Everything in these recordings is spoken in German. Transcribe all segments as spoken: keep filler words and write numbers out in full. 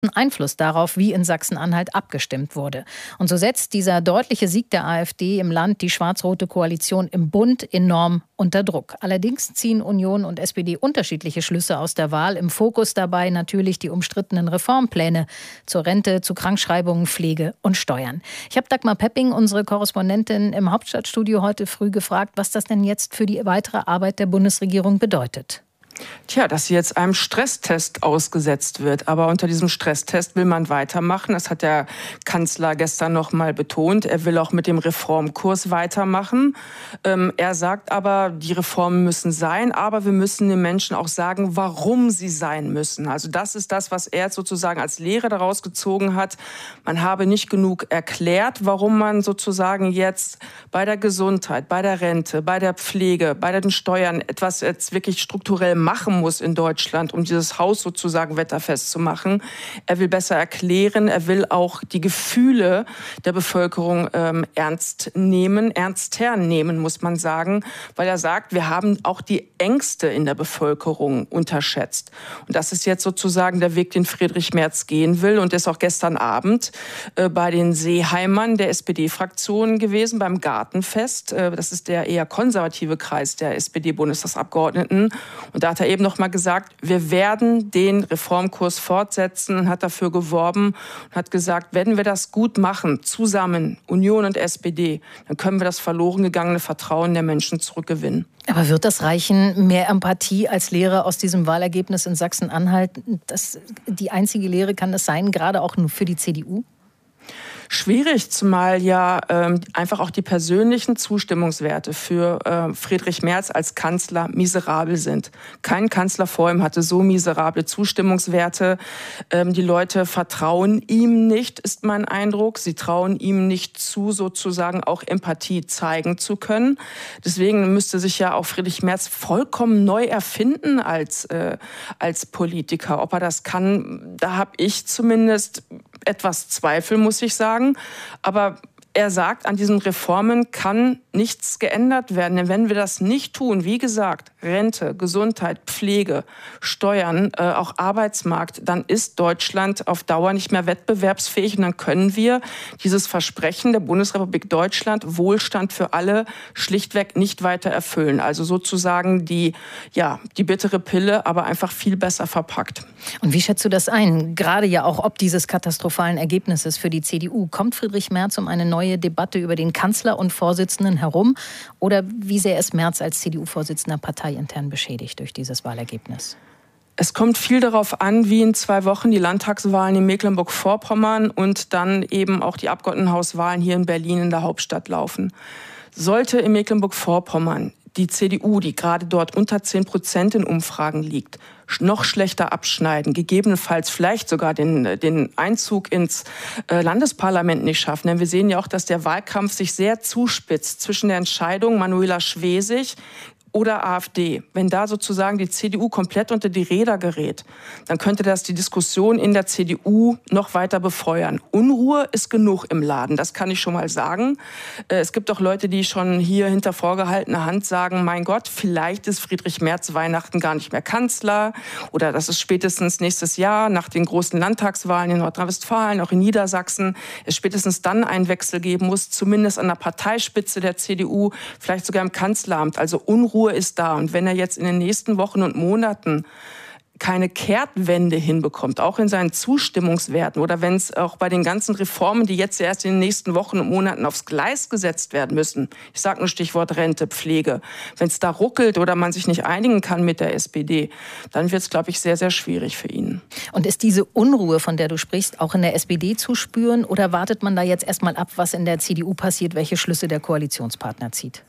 Einfluss darauf, wie in Sachsen-Anhalt abgestimmt wurde. Und so setzt dieser deutliche Sieg der AfD im Land die schwarz-rote Koalition im Bund enorm unter Druck. Allerdings ziehen Union und S P D unterschiedliche Schlüsse aus der Wahl. Im Fokus dabei natürlich die umstrittenen Reformpläne zur Rente, zu Krankschreibungen, Pflege und Steuern. Ich habe Dagmar Pepping, unsere Korrespondentin im Hauptstadtstudio, heute früh gefragt, was das denn jetzt für die weitere Arbeit der Bundesregierung bedeutet. Tja, dass sie jetzt einem Stresstest ausgesetzt wird. Aber unter diesem Stresstest will man weitermachen. Das hat der Kanzler gestern noch mal betont. Er will auch mit dem Reformkurs weitermachen. Ähm, er sagt aber, die Reformen müssen sein, aber wir müssen den Menschen auch sagen, warum sie sein müssen. Also das ist das, was er sozusagen als Lehre daraus gezogen hat. Man habe nicht genug erklärt, warum man sozusagen jetzt bei der Gesundheit, bei der Rente, bei der Pflege, bei den Steuern etwas jetzt wirklich strukturell machen muss in Deutschland, um dieses Haus sozusagen wetterfest zu machen. Er will besser erklären, er will auch die Gefühle der Bevölkerung ähm, ernst nehmen, ernster nehmen, muss man sagen, weil er sagt, wir haben auch die Ängste in der Bevölkerung unterschätzt. Und das ist jetzt sozusagen der Weg, den Friedrich Merz gehen will und ist auch gestern Abend äh, bei den Seeheimern der S P D-Fraktion gewesen, beim Gartenfest. Äh, das ist der eher konservative Kreis der S P D-Bundestagsabgeordneten. Und da hat er eben noch mal gesagt, wir werden den Reformkurs fortsetzen und hat dafür geworben und hat gesagt, wenn wir das gut machen, zusammen, Union und S P D, dann können wir das verloren gegangene Vertrauen der Menschen zurückgewinnen. Aber wird das reichen, mehr Empathie als Lehre aus diesem Wahlergebnis in Sachsen-Anhalt? Das, die einzige Lehre kann das sein, gerade auch nur für die C D U? Schwierig, zumal ja ähm, einfach auch die persönlichen Zustimmungswerte für äh, Friedrich Merz als Kanzler miserabel sind. Kein Kanzler vor ihm hatte so miserable Zustimmungswerte. Ähm, die Leute vertrauen ihm nicht, ist mein Eindruck. Sie trauen ihm nicht zu, sozusagen auch Empathie zeigen zu können. Deswegen müsste sich ja auch Friedrich Merz vollkommen neu erfinden als, äh, als Politiker. Ob er das kann, da habe ich zumindest etwas Zweifel, muss ich sagen. Aber er sagt, an diesen Reformen kann nichts geändert werden. Denn wenn wir das nicht tun, wie gesagt, Rente, Gesundheit, Pflege, Steuern, äh, auch Arbeitsmarkt, dann ist Deutschland auf Dauer nicht mehr wettbewerbsfähig. Und dann können wir dieses Versprechen der Bundesrepublik Deutschland, Wohlstand für alle, schlichtweg nicht weiter erfüllen. Also sozusagen die, ja, die bittere Pille, aber einfach viel besser verpackt. Und wie schätzt du das ein? Gerade ja auch ob dieses katastrophalen Ergebnisses für die C D U. Kommt Friedrich Merz um eine neue Debatte über den Kanzler und Vorsitzenden herum? Oder wie sehr ist Merz als C D U-Vorsitzender parteiintern beschädigt durch dieses Wahlergebnis? Es kommt viel darauf an, wie in zwei Wochen die Landtagswahlen in Mecklenburg-Vorpommern und dann eben auch die Abgeordnetenhauswahlen hier in Berlin in der Hauptstadt laufen. Sollte in Mecklenburg-Vorpommern die C D U, die gerade dort unter zehn Prozent in Umfragen liegt, noch schlechter abschneiden, gegebenenfalls vielleicht sogar den, den Einzug ins äh, Landesparlament nicht schaffen. Denn wir sehen ja auch, dass der Wahlkampf sich sehr zuspitzt zwischen der Entscheidung Manuela Schwesig oder AfD. Wenn da sozusagen die C D U komplett unter die Räder gerät, dann könnte das die Diskussion in der C D U noch weiter befeuern. Unruhe ist genug im Laden, das kann ich schon mal sagen. Es gibt auch Leute, die schon hier hinter vorgehaltener Hand sagen, mein Gott, vielleicht ist Friedrich Merz Weihnachten gar nicht mehr Kanzler oder das ist spätestens nächstes Jahr nach den großen Landtagswahlen in Nordrhein-Westfalen, auch in Niedersachsen, es spätestens dann einen Wechsel geben muss, zumindest an der Parteispitze der C D U, vielleicht sogar im Kanzleramt. Also Unruhe ist da. Und wenn er jetzt in den nächsten Wochen und Monaten keine Kehrtwende hinbekommt, auch in seinen Zustimmungswerten oder wenn es auch bei den ganzen Reformen, die jetzt erst in den nächsten Wochen und Monaten aufs Gleis gesetzt werden müssen, ich sage nur Stichwort Rente, Pflege, wenn es da ruckelt oder man sich nicht einigen kann mit der S P D, dann wird es, glaube ich, sehr, sehr schwierig für ihn. Und ist diese Unruhe, von der du sprichst, auch in der S P D zu spüren oder wartet man da jetzt erstmal ab, was in der C D U passiert, welche Schlüsse der Koalitionspartner zieht?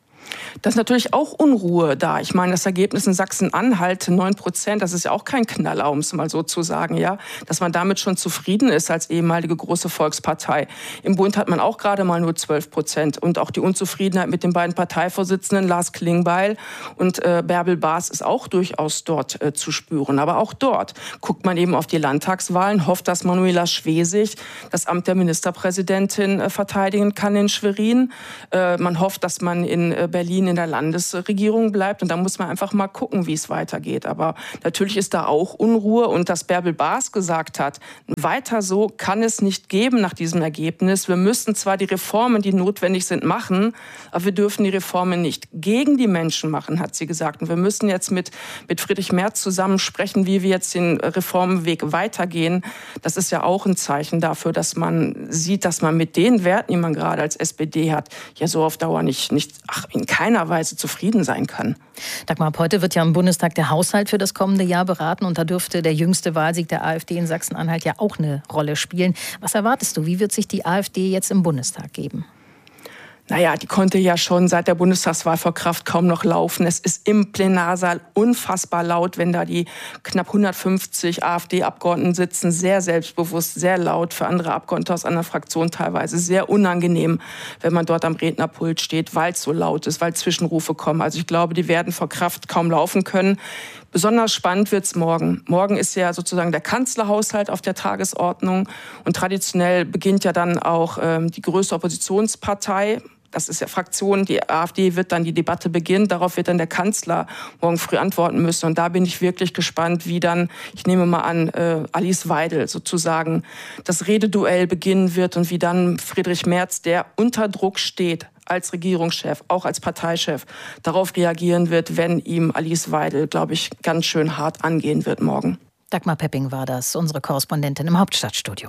Da ist natürlich auch Unruhe da. Ich meine, das Ergebnis in Sachsen-Anhalt, neun Prozent, das ist ja auch kein Knaller, um es mal so zu sagen, ja, dass man damit schon zufrieden ist als ehemalige große Volkspartei. Im Bund hat man auch gerade mal nur zwölf Prozent. Und auch die Unzufriedenheit mit den beiden Parteivorsitzenden, Lars Klingbeil und äh, Bärbel Baas, ist auch durchaus dort äh, zu spüren. Aber auch dort guckt man eben auf die Landtagswahlen, hofft, dass Manuela Schwesig das Amt der Ministerpräsidentin äh, verteidigen kann in Schwerin. Äh, man hofft, dass man in äh, Berlin in der Landesregierung bleibt. Und da muss man einfach mal gucken, wie es weitergeht. Aber natürlich ist da auch Unruhe. Und dass Bärbel Baas gesagt hat, weiter so kann es nicht geben nach diesem Ergebnis. Wir müssen zwar die Reformen, die notwendig sind, machen, aber wir dürfen die Reformen nicht gegen die Menschen machen, hat sie gesagt. Und wir müssen jetzt mit, mit Friedrich Merz zusammen sprechen, wie wir jetzt den Reformweg weitergehen. Das ist ja auch ein Zeichen dafür, dass man sieht, dass man mit den Werten, die man gerade als S P D hat, ja so auf Dauer nicht, nicht ach, in keiner Weise zufrieden sein kann. Dagmar, heute wird ja im Bundestag der Haushalt für das kommende Jahr beraten und da dürfte der jüngste Wahlsieg der AfD in Sachsen-Anhalt ja auch eine Rolle spielen. Was erwartest du? Wie wird sich die AfD jetzt im Bundestag geben? Naja, die konnte ja schon seit der Bundestagswahl vor Kraft kaum noch laufen. Es ist im Plenarsaal unfassbar laut, wenn da die knapp hundertfünfzig AfD-Abgeordneten sitzen. Sehr selbstbewusst, sehr laut, für andere Abgeordnete aus anderen Fraktionen teilweise sehr unangenehm, wenn man dort am Rednerpult steht, weil es so laut ist, weil Zwischenrufe kommen. Also ich glaube, die werden vor Kraft kaum laufen können. Besonders spannend wird's morgen. Morgen ist ja sozusagen der Kanzlerhaushalt auf der Tagesordnung. Und traditionell beginnt ja dann auch ähm, die größte Oppositionspartei. Das ist ja Fraktion, die AfD wird dann die Debatte beginnen. Darauf wird dann der Kanzler morgen früh antworten müssen. Und da bin ich wirklich gespannt, wie dann, ich nehme mal an, äh, Alice Weidel sozusagen das Rededuell beginnen wird und wie dann Friedrich Merz, der unter Druck steht, als Regierungschef, auch als Parteichef, darauf reagieren wird, wenn ihm Alice Weidel, glaube ich, ganz schön hart angehen wird morgen. Dagmar Pepping war das, unsere Korrespondentin im Hauptstadtstudio.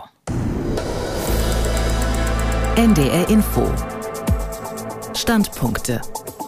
N D R Info. Standpunkte.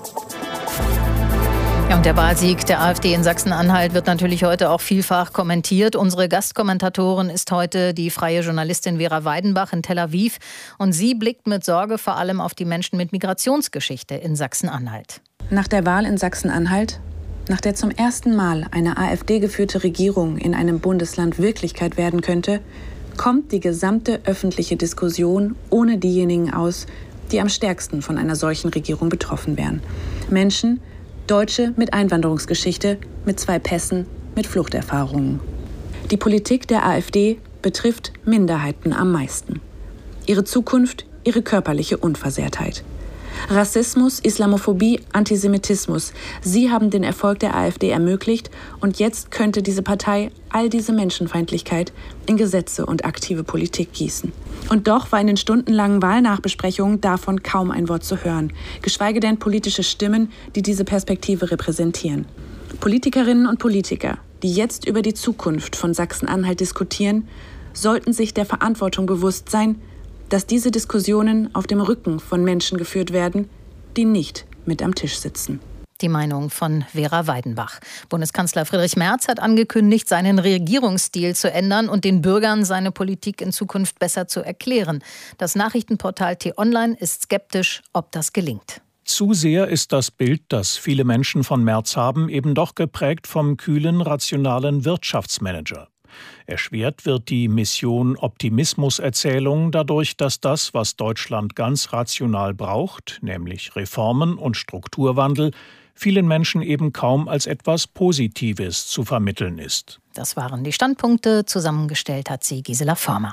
Ja, und der Wahlsieg der AfD in Sachsen-Anhalt wird natürlich heute auch vielfach kommentiert. Unsere Gastkommentatorin ist heute die freie Journalistin Vera Weidenbach in Tel Aviv. Und sie blickt mit Sorge vor allem auf die Menschen mit Migrationsgeschichte in Sachsen-Anhalt. Nach der Wahl in Sachsen-Anhalt, nach der zum ersten Mal eine AfD-geführte Regierung in einem Bundesland Wirklichkeit werden könnte, kommt die gesamte öffentliche Diskussion ohne diejenigen aus, die am stärksten von einer solchen Regierung betroffen wären. Menschen, Deutsche mit Einwanderungsgeschichte, mit zwei Pässen, mit Fluchterfahrungen. Die Politik der AfD betrifft Minderheiten am meisten. Ihre Zukunft, ihre körperliche Unversehrtheit. Rassismus, Islamophobie, Antisemitismus. Sie haben den Erfolg der AfD ermöglicht und jetzt könnte diese Partei all diese Menschenfeindlichkeit in Gesetze und aktive Politik gießen. Und doch war in den stundenlangen Wahlnachbesprechungen davon kaum ein Wort zu hören, geschweige denn politische Stimmen, die diese Perspektive repräsentieren. Politikerinnen und Politiker, die jetzt über die Zukunft von Sachsen-Anhalt diskutieren, sollten sich der Verantwortung bewusst sein, dass diese Diskussionen auf dem Rücken von Menschen geführt werden, die nicht mit am Tisch sitzen. Die Meinung von Vera Weidenbach. Bundeskanzler Friedrich Merz hat angekündigt, seinen Regierungsstil zu ändern und den Bürgern seine Politik in Zukunft besser zu erklären. Das Nachrichtenportal T-Online ist skeptisch, ob das gelingt. Zu sehr ist das Bild, das viele Menschen von Merz haben, eben doch geprägt vom kühlen, rationalen Wirtschaftsmanager. Erschwert wird die Mission Optimismuserzählung dadurch, dass das, was Deutschland ganz rational braucht, nämlich Reformen und Strukturwandel, vielen Menschen eben kaum als etwas Positives zu vermitteln ist. Das waren die Standpunkte. Zusammengestellt hat sie Gisela Förmer.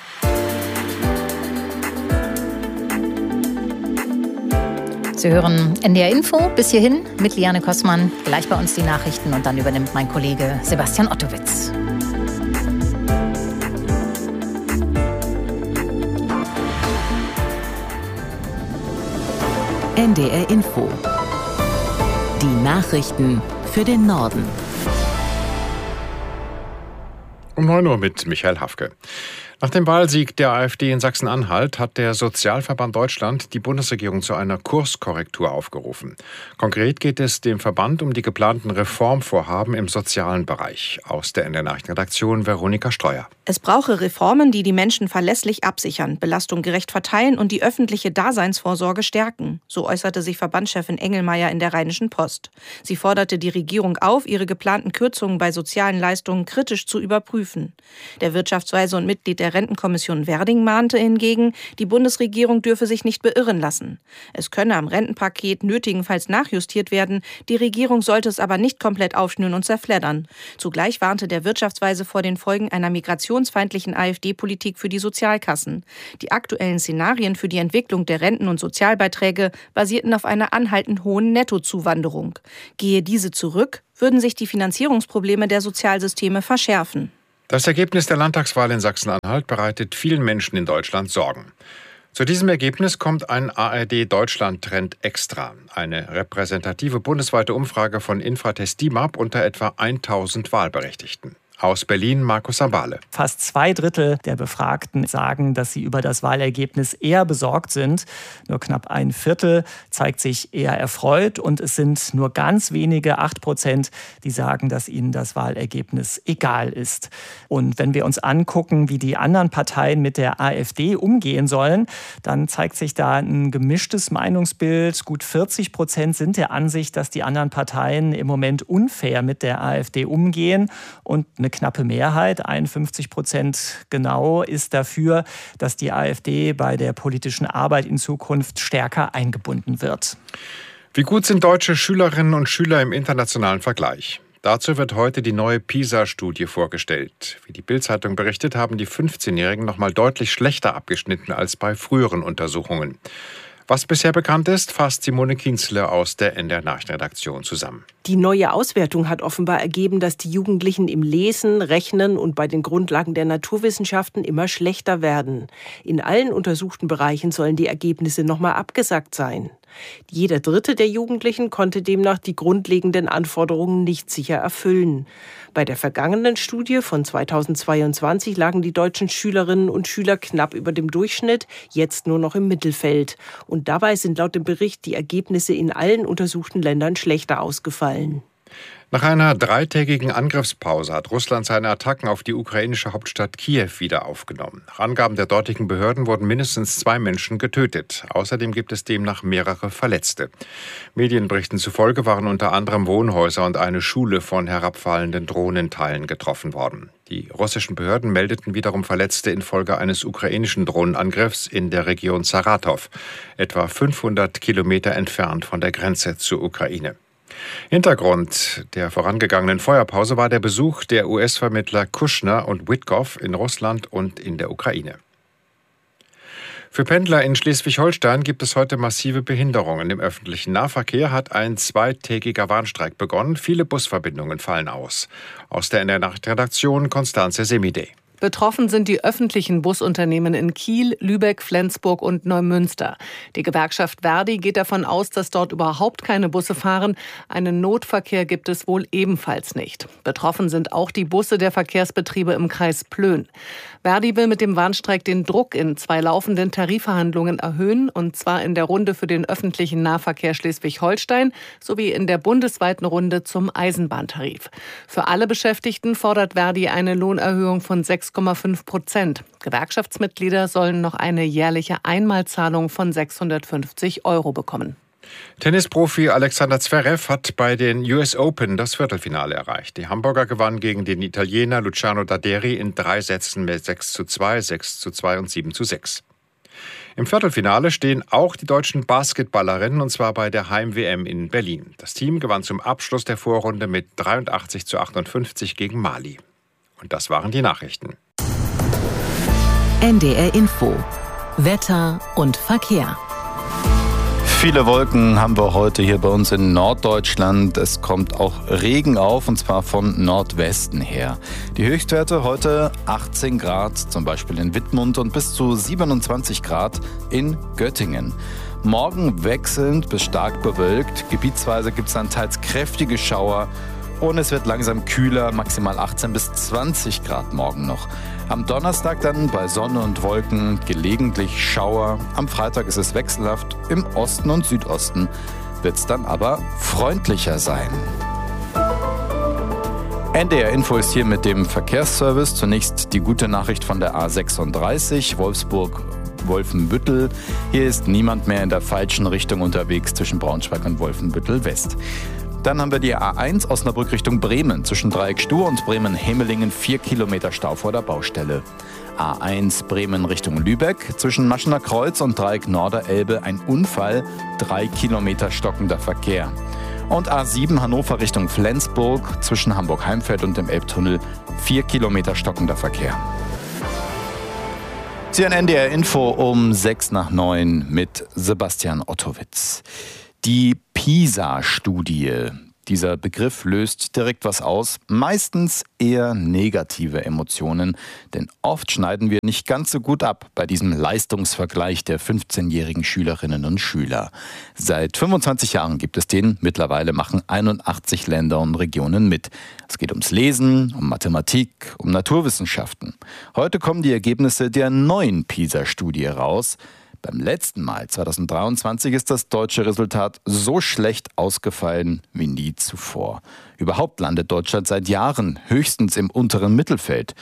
Sie hören N D R Info bis hierhin mit Liane Kossmann. Gleich bei uns die Nachrichten und dann übernimmt mein Kollege Sebastian Ottowitz. N D R Info. Die Nachrichten für den Norden. Um neun Uhr mit Michael Hafke. Nach dem Wahlsieg der AfD in Sachsen-Anhalt hat der Sozialverband Deutschland die Bundesregierung zu einer Kurskorrektur aufgerufen. Konkret geht es dem Verband um die geplanten Reformvorhaben im sozialen Bereich. Aus der N D R-Nachrichtenredaktion Veronika Streuer. Es brauche Reformen, die die Menschen verlässlich absichern, Belastung gerecht verteilen und die öffentliche Daseinsvorsorge stärken. So äußerte sich Verbandschefin Engelmeier in der Rheinischen Post. Sie forderte die Regierung auf, ihre geplanten Kürzungen bei sozialen Leistungen kritisch zu überprüfen. prüfen. Der Wirtschaftsweise und Mitglied der Rentenkommission Werding mahnte hingegen, die Bundesregierung dürfe sich nicht beirren lassen. Es könne am Rentenpaket nötigenfalls nachjustiert werden, die Regierung sollte es aber nicht komplett aufschnüren und zerfleddern. Zugleich warnte der Wirtschaftsweise vor den Folgen einer migrationsfeindlichen AfD-Politik für die Sozialkassen. Die aktuellen Szenarien für die Entwicklung der Renten- und Sozialbeiträge basierten auf einer anhaltend hohen Nettozuwanderung. Gehe diese zurück, würden sich die Finanzierungsprobleme der Sozialsysteme verschärfen. Das Ergebnis der Landtagswahl in Sachsen-Anhalt bereitet vielen Menschen in Deutschland Sorgen. Zu diesem Ergebnis kommt ein A R D-Deutschland-Trend extra, eine repräsentative bundesweite Umfrage von Infratest D I M A P unter etwa tausend Wahlberechtigten. Aus Berlin, Markus Sambale. Fast zwei Drittel der Befragten sagen, dass sie über das Wahlergebnis eher besorgt sind. Nur knapp ein Viertel zeigt sich eher erfreut. Und es sind nur ganz wenige, acht Prozent, die sagen, dass ihnen das Wahlergebnis egal ist. Und wenn wir uns angucken, wie die anderen Parteien mit der AfD umgehen sollen, dann zeigt sich da ein gemischtes Meinungsbild. Gut vierzig Prozent sind der Ansicht, dass die anderen Parteien im Moment unfair mit der AfD umgehen. Und eine knappe Mehrheit, einundfünfzig Prozent genau, ist dafür, dass die AfD bei der politischen Arbeit in Zukunft stärker eingebunden wird. Wie gut sind deutsche Schülerinnen und Schüler im internationalen Vergleich? Dazu wird heute die neue PISA-Studie vorgestellt. Wie die Bild-Zeitung berichtet, haben die fünfzehnjährigen noch mal deutlich schlechter abgeschnitten als bei früheren Untersuchungen. Was bisher bekannt ist, fasst Simone Kienzle aus der N D R-Nachrichtenredaktion zusammen. Die neue Auswertung hat offenbar ergeben, dass die Jugendlichen im Lesen, Rechnen und bei den Grundlagen der Naturwissenschaften immer schlechter werden. In allen untersuchten Bereichen sollen die Ergebnisse nochmal abgesackt sein. Jeder Dritte der Jugendlichen konnte demnach die grundlegenden Anforderungen nicht sicher erfüllen. Bei der vergangenen Studie von zweitausendzweiundzwanzig lagen die deutschen Schülerinnen und Schüler knapp über dem Durchschnitt, jetzt nur noch im Mittelfeld. Und dabei sind laut dem Bericht die Ergebnisse in allen untersuchten Ländern schlechter ausgefallen. Nach einer dreitägigen Angriffspause hat Russland seine Attacken auf die ukrainische Hauptstadt Kiew wieder aufgenommen. Nach Angaben der dortigen Behörden wurden mindestens zwei Menschen getötet. Außerdem gibt es demnach mehrere Verletzte. Medienberichten zufolge waren unter anderem Wohnhäuser und eine Schule von herabfallenden Drohnenteilen getroffen worden. Die russischen Behörden meldeten wiederum Verletzte infolge eines ukrainischen Drohnenangriffs in der Region Saratow, etwa fünfhundert Kilometer entfernt von der Grenze zur Ukraine. Hintergrund der vorangegangenen Feuerpause war der Besuch der U S-Vermittler Kushner und Witkoff in Russland und in der Ukraine. Für Pendler in Schleswig-Holstein gibt es heute massive Behinderungen. Im öffentlichen Nahverkehr hat ein zweitägiger Warnstreik begonnen. Viele Busverbindungen fallen aus. Aus der N D R-Nachrichtenredaktion Konstanze Semidey. Betroffen sind die öffentlichen Busunternehmen in Kiel, Lübeck, Flensburg und Neumünster. Die Gewerkschaft Verdi geht davon aus, dass dort überhaupt keine Busse fahren. Einen Notverkehr gibt es wohl ebenfalls nicht. Betroffen sind auch die Busse der Verkehrsbetriebe im Kreis Plön. Verdi will mit dem Warnstreik den Druck in zwei laufenden Tarifverhandlungen erhöhen, und zwar in der Runde für den öffentlichen Nahverkehr Schleswig-Holstein sowie in der bundesweiten Runde zum Eisenbahntarif. Für alle Beschäftigten fordert Verdi eine Lohnerhöhung von sechs Komma fünf Prozent. Gewerkschaftsmitglieder sollen noch eine jährliche Einmalzahlung von sechshundertfünfzig Euro bekommen. Tennisprofi Alexander Zverev hat bei den U S Open das Viertelfinale erreicht. Die Hamburger gewann gegen den Italiener Luciano Daderi in drei Sätzen mit sechs zu zwei, sechs zu zwei und sieben zu sechs. Im Viertelfinale stehen auch die deutschen Basketballerinnen, und zwar bei der Heim-W M in Berlin. Das Team gewann zum Abschluss der Vorrunde mit dreiundachtzig zu achtundfünfzig gegen Mali. Und das waren die Nachrichten. N D R Info. Wetter und Verkehr. Viele Wolken haben wir heute hier bei uns in Norddeutschland. Es kommt auch Regen auf, und zwar von Nordwesten her. Die Höchstwerte heute achtzehn Grad, zum Beispiel in Wittmund, und bis zu siebenundzwanzig Grad in Göttingen. Morgen wechselnd bis stark bewölkt. Gebietsweise gibt es dann teils kräftige Schauer. Und es wird langsam kühler, maximal achtzehn bis zwanzig Grad morgen noch. Am Donnerstag dann bei Sonne und Wolken gelegentlich Schauer. Am Freitag ist es wechselhaft. Im Osten und Südosten wird es dann aber freundlicher sein. N D R Info ist hier mit dem Verkehrsservice. Zunächst die gute Nachricht von der A sechsunddreißig, Wolfsburg-Wolfenbüttel. Hier ist niemand mehr in der falschen Richtung unterwegs zwischen Braunschweig und Wolfenbüttel West. Dann haben wir die A eins Osnabrück Richtung Bremen. Zwischen Dreieck-Stur und Bremen-Hemelingen vier Kilometer Stau vor der Baustelle. A eins Bremen Richtung Lübeck. Zwischen Maschener Kreuz und Dreieck Norderelbe ein Unfall. Drei Kilometer stockender Verkehr. Und A sieben Hannover Richtung Flensburg. Zwischen Hamburg-Heimfeld und dem Elbtunnel vier Kilometer stockender Verkehr. Sie hören N D R Info um sechs nach neun mit Sebastian Ottowitz. Die PISA-Studie. Dieser Begriff löst direkt was aus, meistens eher negative Emotionen, denn oft schneiden wir nicht ganz so gut ab bei diesem Leistungsvergleich der fünfzehnjährigen Schülerinnen und Schüler. Seit fünfundzwanzig Jahren gibt es den, mittlerweile machen einundachtzig Länder und Regionen mit. Es geht ums Lesen, um Mathematik, um Naturwissenschaften. Heute kommen die Ergebnisse der neuen PISA-Studie raus. Beim letzten Mal, zweitausenddreiundzwanzig, ist das deutsche Resultat so schlecht ausgefallen wie nie zuvor. Überhaupt landet Deutschland seit Jahren höchstens im unteren Mittelfeld.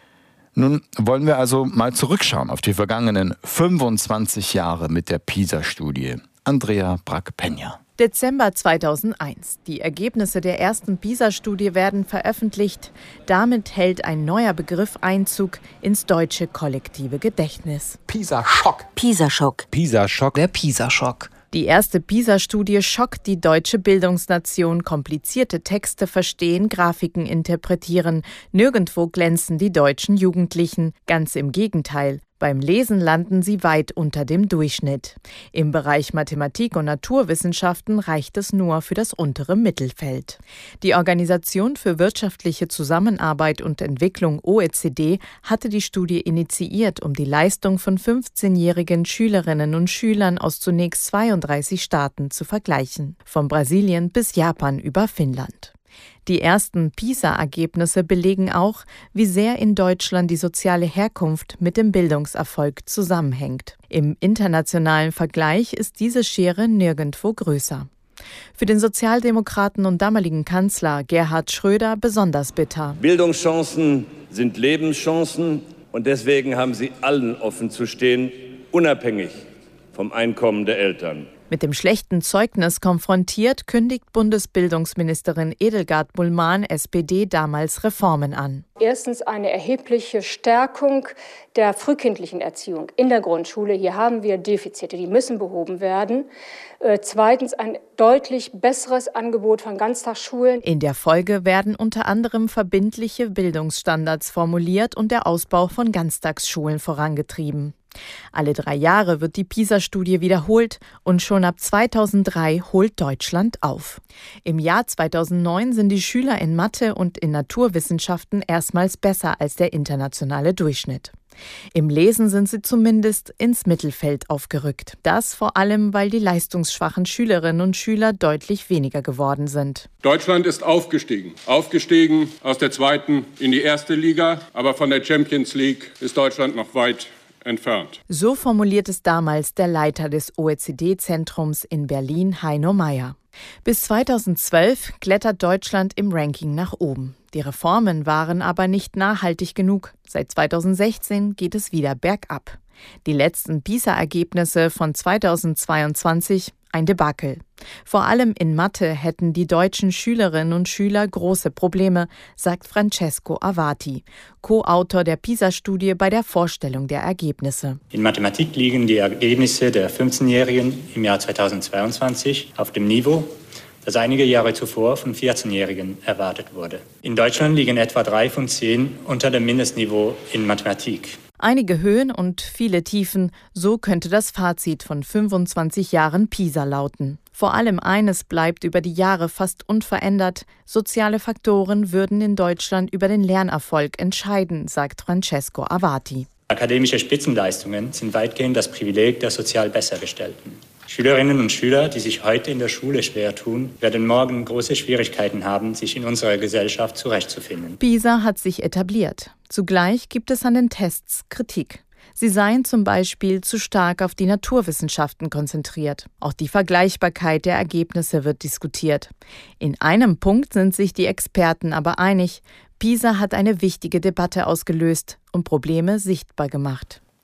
Nun wollen wir also mal zurückschauen auf die vergangenen fünfundzwanzig Jahre mit der PISA-Studie. Andrea Brack-Peña. Dezember zweitausendeins. Die Ergebnisse der ersten PISA-Studie werden veröffentlicht. Damit hält ein neuer Begriff Einzug ins deutsche kollektive Gedächtnis. PISA-Schock. PISA-Schock. PISA-Schock. Der PISA-Schock. Die erste PISA-Studie schockt die deutsche Bildungsnation. Komplizierte Texte verstehen, Grafiken interpretieren. Nirgendwo glänzen die deutschen Jugendlichen. Ganz im Gegenteil. Beim Lesen landen sie weit unter dem Durchschnitt. Im Bereich Mathematik und Naturwissenschaften reicht es nur für das untere Mittelfeld. Die Organisation für wirtschaftliche Zusammenarbeit und Entwicklung O E C D hatte die Studie initiiert, um die Leistung von fünfzehnjährigen Schülerinnen und Schülern aus zunächst zweiunddreißig Staaten zu vergleichen, von Brasilien bis Japan über Finnland. Die ersten PISA-Ergebnisse belegen auch, wie sehr in Deutschland die soziale Herkunft mit dem Bildungserfolg zusammenhängt. Im internationalen Vergleich ist diese Schere nirgendwo größer. Für den Sozialdemokraten und damaligen Kanzler Gerhard Schröder besonders bitter. Bildungschancen sind Lebenschancen und deswegen haben sie allen offen zu stehen, unabhängig vom Einkommen der Eltern. Mit dem schlechten Zeugnis konfrontiert, kündigt Bundesbildungsministerin Edelgard Bullmann, S P D, damals Reformen an. Erstens eine erhebliche Stärkung der frühkindlichen Erziehung in der Grundschule. Hier haben wir Defizite, die müssen behoben werden. Zweitens ein deutlich besseres Angebot von Ganztagsschulen. In der Folge werden unter anderem verbindliche Bildungsstandards formuliert und der Ausbau von Ganztagsschulen vorangetrieben. Alle drei Jahre wird die PISA-Studie wiederholt und schon ab zweitausenddrei holt Deutschland auf. Im Jahr zweitausendneun sind die Schüler in Mathe und in Naturwissenschaften erstmals besser als der internationale Durchschnitt. Im Lesen sind sie zumindest ins Mittelfeld aufgerückt. Das vor allem, weil die leistungsschwachen Schülerinnen und Schüler deutlich weniger geworden sind. Deutschland ist aufgestiegen. Aufgestiegen aus der zweiten in die erste Liga. Aber von der Champions League ist Deutschland noch weit entfernt. So formuliert es damals der Leiter des O E C D-Zentrums in Berlin, Heino Mayer. Bis zweitausendzwölf klettert Deutschland im Ranking nach oben. Die Reformen waren aber nicht nachhaltig genug. Seit zweitausendsechzehn geht es wieder bergab. Die letzten PISA-Ergebnisse von zweitausendzweiundzwanzig ein Debakel. Vor allem in Mathe hätten die deutschen Schülerinnen und Schüler große Probleme, sagt Francesco Avati, Co-Autor der PISA-Studie bei der Vorstellung der Ergebnisse. In Mathematik liegen die Ergebnisse der fünfzehnjährigen im Jahr zweitausendzweiundzwanzig auf dem Niveau, das einige Jahre zuvor von vierzehnjährigen erwartet wurde. In Deutschland liegen etwa drei von zehn unter dem Mindestniveau in Mathematik. Einige Höhen und viele Tiefen, so könnte das Fazit von fünfundzwanzig Jahren PISA lauten. Vor allem eines bleibt über die Jahre fast unverändert: Soziale Faktoren würden in Deutschland über den Lernerfolg entscheiden, sagt Francesco Avati. Akademische Spitzenleistungen sind weitgehend das Privileg der sozial Bessergestellten. Schülerinnen und Schüler, die sich heute in der Schule schwer tun, werden morgen große Schwierigkeiten haben, sich in unserer Gesellschaft zurechtzufinden. PISA hat sich etabliert. Zugleich gibt es an den Tests Kritik. Sie seien zum Beispiel zu stark auf die Naturwissenschaften konzentriert. Auch die Vergleichbarkeit der Ergebnisse wird diskutiert. In einem Punkt sind sich die Experten aber einig: PISA hat eine wichtige Debatte ausgelöst und Probleme sichtbar gemacht.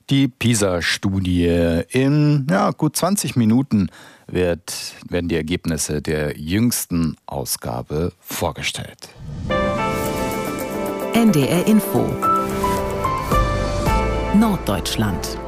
Die PISA-Studie. In ja, gut zwanzig Minuten wird, werden die Ergebnisse der jüngsten Ausgabe vorgestellt. N D R Info Norddeutschland.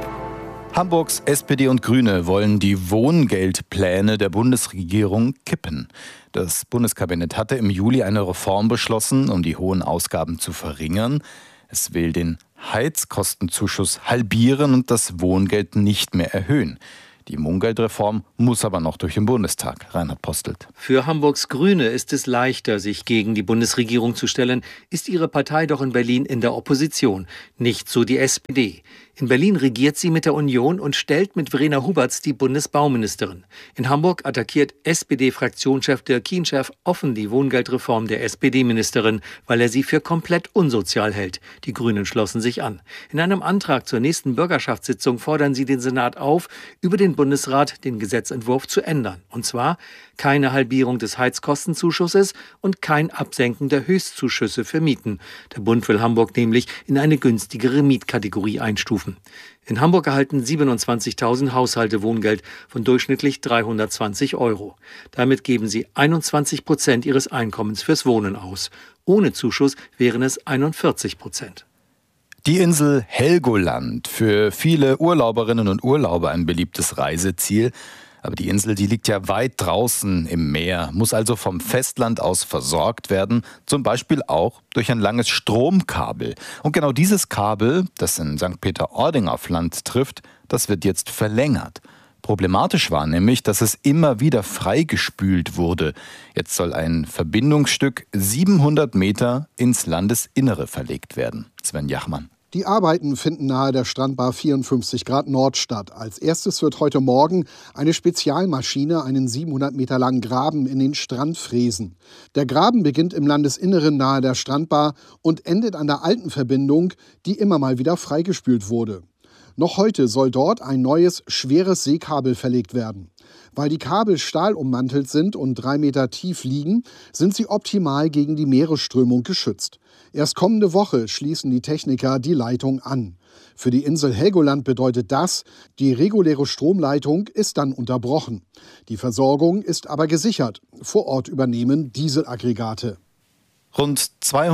Hamburgs S P D und Grüne wollen die Wohngeldpläne der Bundesregierung kippen. Das Bundeskabinett hatte im Juli eine Reform beschlossen, um die hohen Ausgaben zu verringern. Es will den Heizkostenzuschuss halbieren und das Wohngeld nicht mehr erhöhen. Die Wohngeldreform muss aber noch durch den Bundestag. Reinhard Postelt. Für Hamburgs Grüne ist es leichter, sich gegen die Bundesregierung zu stellen, ist ihre Partei doch in Berlin in der Opposition. Nicht so die S P D. In Berlin regiert sie mit der Union und stellt mit Verena Huberts die Bundesbauministerin. In Hamburg attackiert S P D-Fraktionschef Dirk Kienschärf offen die Wohngeldreform der S P D-Ministerin, weil er sie für komplett unsozial hält. Die Grünen schlossen sich an. In einem Antrag zur nächsten Bürgerschaftssitzung fordern sie den Senat auf, über den Bundesrat den Gesetzentwurf zu ändern. Und zwar keine Halbierung des Heizkostenzuschusses und kein Absenken der Höchstzuschüsse für Mieten. Der Bund will Hamburg nämlich in eine günstigere Mietkategorie einstufen. In Hamburg erhalten siebenundzwanzigtausend Haushalte Wohngeld von durchschnittlich dreihundertzwanzig Euro. Damit geben sie einundzwanzig Prozent ihres Einkommens fürs Wohnen aus. Ohne Zuschuss wären es einundvierzig Prozent. Die Insel Helgoland, für viele Urlauberinnen und Urlauber ein beliebtes Reiseziel. Aber die Insel, die liegt ja weit draußen im Meer, muss also vom Festland aus versorgt werden, zum Beispiel auch durch ein langes Stromkabel. Und genau dieses Kabel, das in Sankt Peter-Ording auf Land trifft, das wird jetzt verlängert. Problematisch war nämlich, dass es immer wieder freigespült wurde. Jetzt soll ein Verbindungsstück siebenhundert Meter ins Landesinnere verlegt werden. Sven Jachmann. Die Arbeiten finden nahe der Strandbar vierundfünfzig Grad Nord statt. Als erstes wird heute Morgen eine Spezialmaschine einen siebenhundert Meter langen Graben in den Strand fräsen. Der Graben beginnt im Landesinneren nahe der Strandbar und endet an der alten Verbindung, die immer mal wieder freigespült wurde. Noch heute soll dort ein neues, schweres Seekabel verlegt werden. Weil die Kabel stahlummantelt sind und drei Meter tief liegen, sind sie optimal gegen die Meeresströmung geschützt. Erst kommende Woche schließen die Techniker die Leitung an. Für die Insel Helgoland bedeutet das, die reguläre Stromleitung ist dann unterbrochen. Die Versorgung ist aber gesichert. Vor Ort übernehmen Dieselaggregate. Rund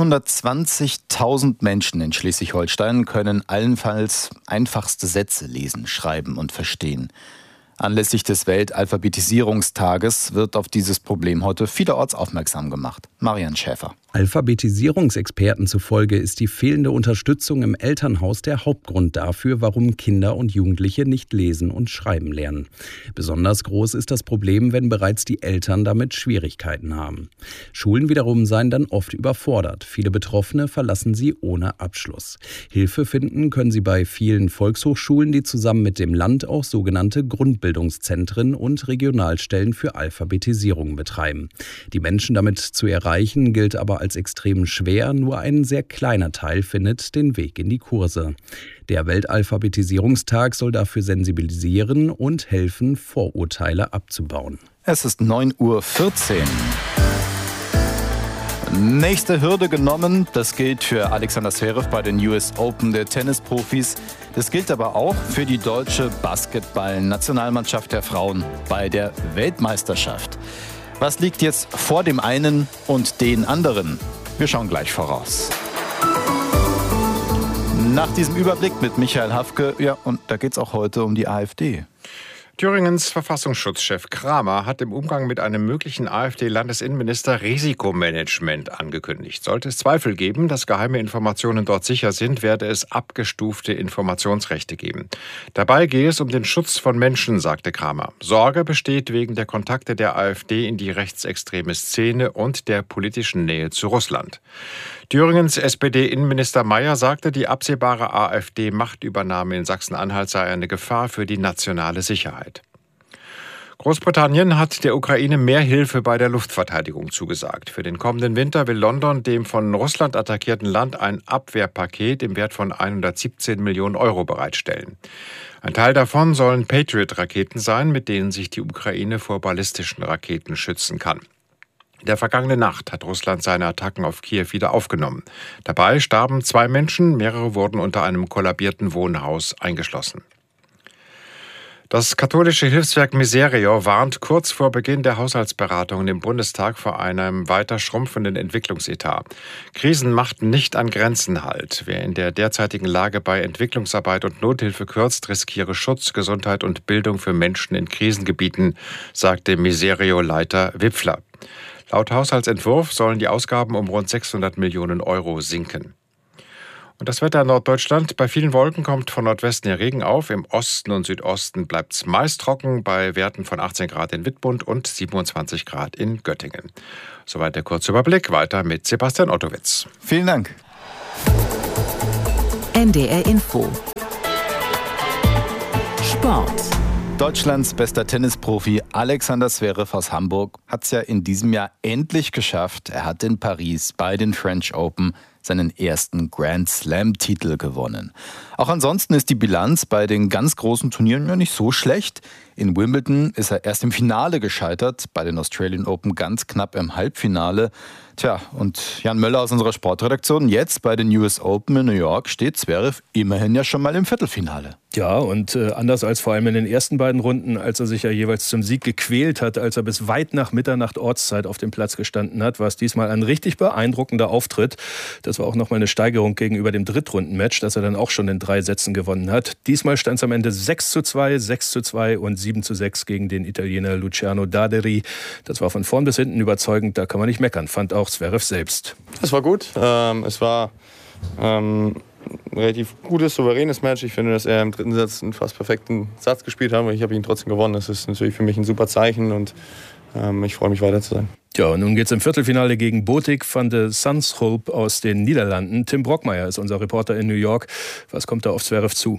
zweihundertzwanzigtausend Menschen in Schleswig-Holstein können allenfalls einfachste Sätze lesen, schreiben und verstehen. Anlässlich des Weltalphabetisierungstages wird auf dieses Problem heute vielerorts aufmerksam gemacht. Marian Schäfer. Alphabetisierungsexperten zufolge ist die fehlende Unterstützung im Elternhaus der Hauptgrund dafür, warum Kinder und Jugendliche nicht lesen und schreiben lernen. Besonders groß ist das Problem, wenn bereits die Eltern damit Schwierigkeiten haben. Schulen wiederum seien dann oft überfordert. Viele Betroffene verlassen sie ohne Abschluss. Hilfe finden können sie bei vielen Volkshochschulen, die zusammen mit dem Land auch sogenannte Grundbildungszentren und Regionalstellen für Alphabetisierung betreiben. Die Menschen damit zu erreichen, gilt aber als extrem schwer. Nur ein sehr kleiner Teil findet den Weg in die Kurse. Der Weltalphabetisierungstag soll dafür sensibilisieren und helfen, Vorurteile abzubauen. Es ist neun Uhr vierzehn. Nächste Hürde genommen, das gilt für Alexander Zverev bei den U S Open der Tennisprofis. Das gilt aber auch für die deutsche Basketball-Nationalmannschaft der Frauen bei der Weltmeisterschaft. Was liegt jetzt vor dem einen und den anderen? Wir schauen gleich voraus. Nach diesem Überblick mit Michael Hafke, ja, und da geht es auch heute um die AfD. Thüringens Verfassungsschutzchef Kramer hat im Umgang mit einem möglichen AfD-Landesinnenminister Risikomanagement angekündigt. Sollte es Zweifel geben, dass geheime Informationen dort sicher sind, werde es abgestufte Informationsrechte geben. Dabei gehe es um den Schutz von Menschen, sagte Kramer. Sorge besteht wegen der Kontakte der AfD in die rechtsextreme Szene und der politischen Nähe zu Russland. Thüringens S P D-Innenminister Mayer sagte, die absehbare AfD-Machtübernahme in Sachsen-Anhalt sei eine Gefahr für die nationale Sicherheit. Großbritannien hat der Ukraine mehr Hilfe bei der Luftverteidigung zugesagt. Für den kommenden Winter will London dem von Russland attackierten Land ein Abwehrpaket im Wert von hundertsiebzehn Millionen Euro bereitstellen. Ein Teil davon sollen Patriot-Raketen sein, mit denen sich die Ukraine vor ballistischen Raketen schützen kann. In der vergangenen Nacht hat Russland seine Attacken auf Kiew wieder aufgenommen. Dabei starben zwei Menschen, mehrere wurden unter einem kollabierten Wohnhaus eingeschlossen. Das katholische Hilfswerk Miserio warnt kurz vor Beginn der Haushaltsberatungen im Bundestag vor einem weiter schrumpfenden Entwicklungsetat. Krisen machten nicht an Grenzen Halt. Wer in der derzeitigen Lage bei Entwicklungsarbeit und Nothilfe kürzt, riskiere Schutz, Gesundheit und Bildung für Menschen in Krisengebieten, sagte Miserio-Leiter Wipfler. Laut Haushaltsentwurf sollen die Ausgaben um rund sechshundert Millionen Euro sinken. Und das Wetter in Norddeutschland. Bei vielen Wolken kommt von Nordwesten her Regen auf. Im Osten und Südosten bleibt es meist trocken bei Werten von achtzehn Grad in Wittmund und siebenundzwanzig Grad in Göttingen. Soweit der kurze Überblick. Weiter mit Sebastian Ottowitz. Vielen Dank. N D R Info. Sport. Deutschlands bester Tennisprofi Alexander Zverev aus Hamburg hat es ja in diesem Jahr endlich geschafft. Er hat in Paris bei den French Open seinen ersten Grand Slam-Titel gewonnen. Auch ansonsten ist die Bilanz bei den ganz großen Turnieren ja nicht so schlecht. In Wimbledon ist er erst im Finale gescheitert, bei den Australian Open ganz knapp im Halbfinale. Tja, und Jan Möller aus unserer Sportredaktion, jetzt bei den U S Open in New York steht Zverev immerhin ja schon mal im Viertelfinale. Ja, und äh, anders als vor allem in den ersten beiden Runden, als er sich ja jeweils zum Sieg gequält hat, als er bis weit nach Mitternacht Ortszeit auf dem Platz gestanden hat, war es diesmal ein richtig beeindruckender Auftritt. Das war auch nochmal eine Steigerung gegenüber dem Drittrundenmatch, das er dann auch schon in drei Sätzen gewonnen hat. Diesmal stand es am Ende sechs zu zwei, sechs zu zwei und sieben zu sechs gegen den Italiener Luciano Daderi. Das war von vorn bis hinten überzeugend, da kann man nicht meckern, fand auch Zverev selbst. Es war gut, ähm, es war ähm, ein relativ gutes, souveränes Match. Ich finde, dass er im dritten Satz einen fast perfekten Satz gespielt hat, aber ich habe ihn trotzdem gewonnen. Das ist natürlich für mich ein super Zeichen und ähm, ich freue mich, weiter zu sein. Ja, und nun geht es im Viertelfinale gegen Botik van de Zandschulp aus den Niederlanden. Tim Brockmeier ist unser Reporter in New York. Was kommt da auf Zverev zu?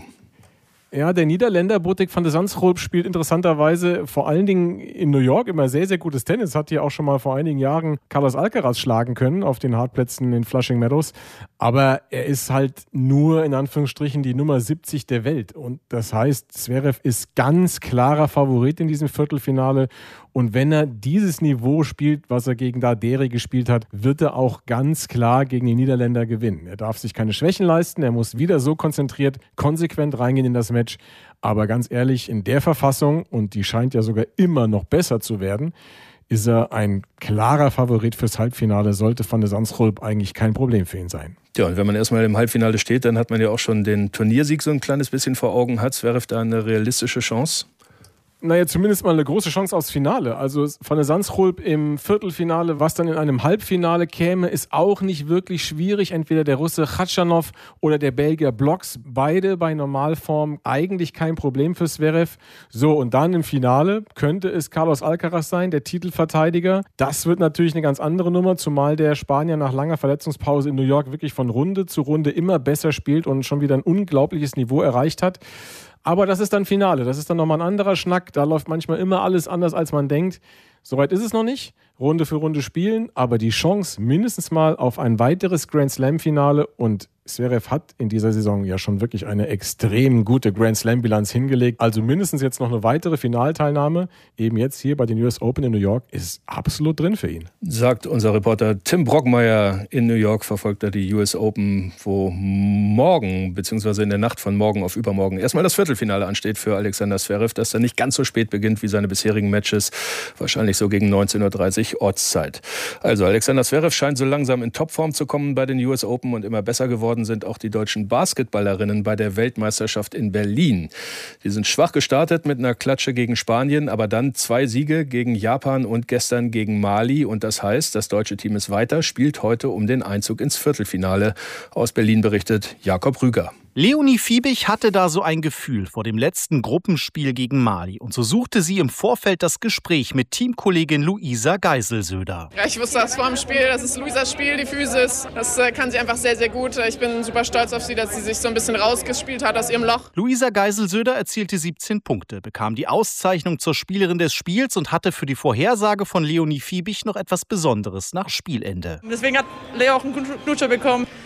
Ja, der Niederländer Botik van de Zandschulp spielt interessanterweise vor allen Dingen in New York immer sehr, sehr gutes Tennis. Hat hier auch schon mal vor einigen Jahren Carlos Alcaraz schlagen können auf den Hartplätzen in Flushing Meadows. Aber er ist halt nur in Anführungsstrichen die Nummer siebzig der Welt. Und das heißt, Zverev ist ganz klarer Favorit in diesem Viertelfinale. Und wenn er dieses Niveau spielt, was er gegen Daderi gespielt hat, wird er auch ganz klar gegen die Niederländer gewinnen. Er darf sich keine Schwächen leisten, er muss wieder so konzentriert, konsequent reingehen in das Match. Aber ganz ehrlich, in der Verfassung, und die scheint ja sogar immer noch besser zu werden, ist er ein klarer Favorit fürs Halbfinale, sollte Van de Zandschulp eigentlich kein Problem für ihn sein. Ja, und wenn man erstmal im Halbfinale steht, dann hat man ja auch schon den Turniersieg so ein kleines bisschen vor Augen. Hat Zverev da eine realistische Chance? Naja, zumindest mal eine große Chance aufs Finale. Also Van de Zandschulp im Viertelfinale, was dann in einem Halbfinale käme, ist auch nicht wirklich schwierig. Entweder der Russe Khachanov oder der Belgier Blocks, beide bei Normalform eigentlich kein Problem für Zverev. So, und dann im Finale könnte es Carlos Alcaraz sein, der Titelverteidiger. Das wird natürlich eine ganz andere Nummer, zumal der Spanier nach langer Verletzungspause in New York wirklich von Runde zu Runde immer besser spielt und schon wieder ein unglaubliches Niveau erreicht hat. Aber das ist dann Finale, das ist dann nochmal ein anderer Schnack. Da läuft manchmal immer alles anders, als man denkt. Soweit ist es noch nicht. Runde für Runde spielen, aber die Chance mindestens mal auf ein weiteres Grand Slam-Finale, und Zverev hat in dieser Saison ja schon wirklich eine extrem gute Grand Slam-Bilanz hingelegt. Also mindestens jetzt noch eine weitere Finalteilnahme, eben jetzt hier bei den U S Open in New York, ist absolut drin für ihn. Sagt unser Reporter Tim Brockmeier. In New York verfolgt er die U S Open, wo morgen, beziehungsweise in der Nacht von morgen auf übermorgen, erstmal das Viertelfinale ansteht für Alexander Zverev, das dann nicht ganz so spät beginnt wie seine bisherigen Matches, wahrscheinlich so gegen neunzehn Uhr dreißig Ortszeit. Also Alexander Zverev scheint so langsam in Topform zu kommen bei den U S Open, und immer besser geworden sind auch die deutschen Basketballerinnen bei der Weltmeisterschaft in Berlin. Die sind schwach gestartet mit einer Klatsche gegen Spanien, aber dann zwei Siege gegen Japan und gestern gegen Mali, und das heißt, das deutsche Team ist weiter, spielt heute um den Einzug ins Viertelfinale. Aus Berlin berichtet Jakob Rüger. Leonie Fiebig hatte da so ein Gefühl vor dem letzten Gruppenspiel gegen Mali, und so suchte sie im Vorfeld das Gespräch mit Teamkollegin Luisa Geiselsöder. Ja, ich wusste das vor dem Spiel, das ist Luisas Spiel, die Physis, das äh, kann sie einfach sehr, sehr gut. Ich bin super stolz auf sie, dass sie sich so ein bisschen rausgespielt hat aus ihrem Loch. Luisa Geiselsöder erzielte siebzehn Punkte, bekam die Auszeichnung zur Spielerin des Spiels und hatte für die Vorhersage von Leonie Fiebig noch etwas Besonderes nach Spielende. Deswegen hat Leo auch einen Knutscher bekommen.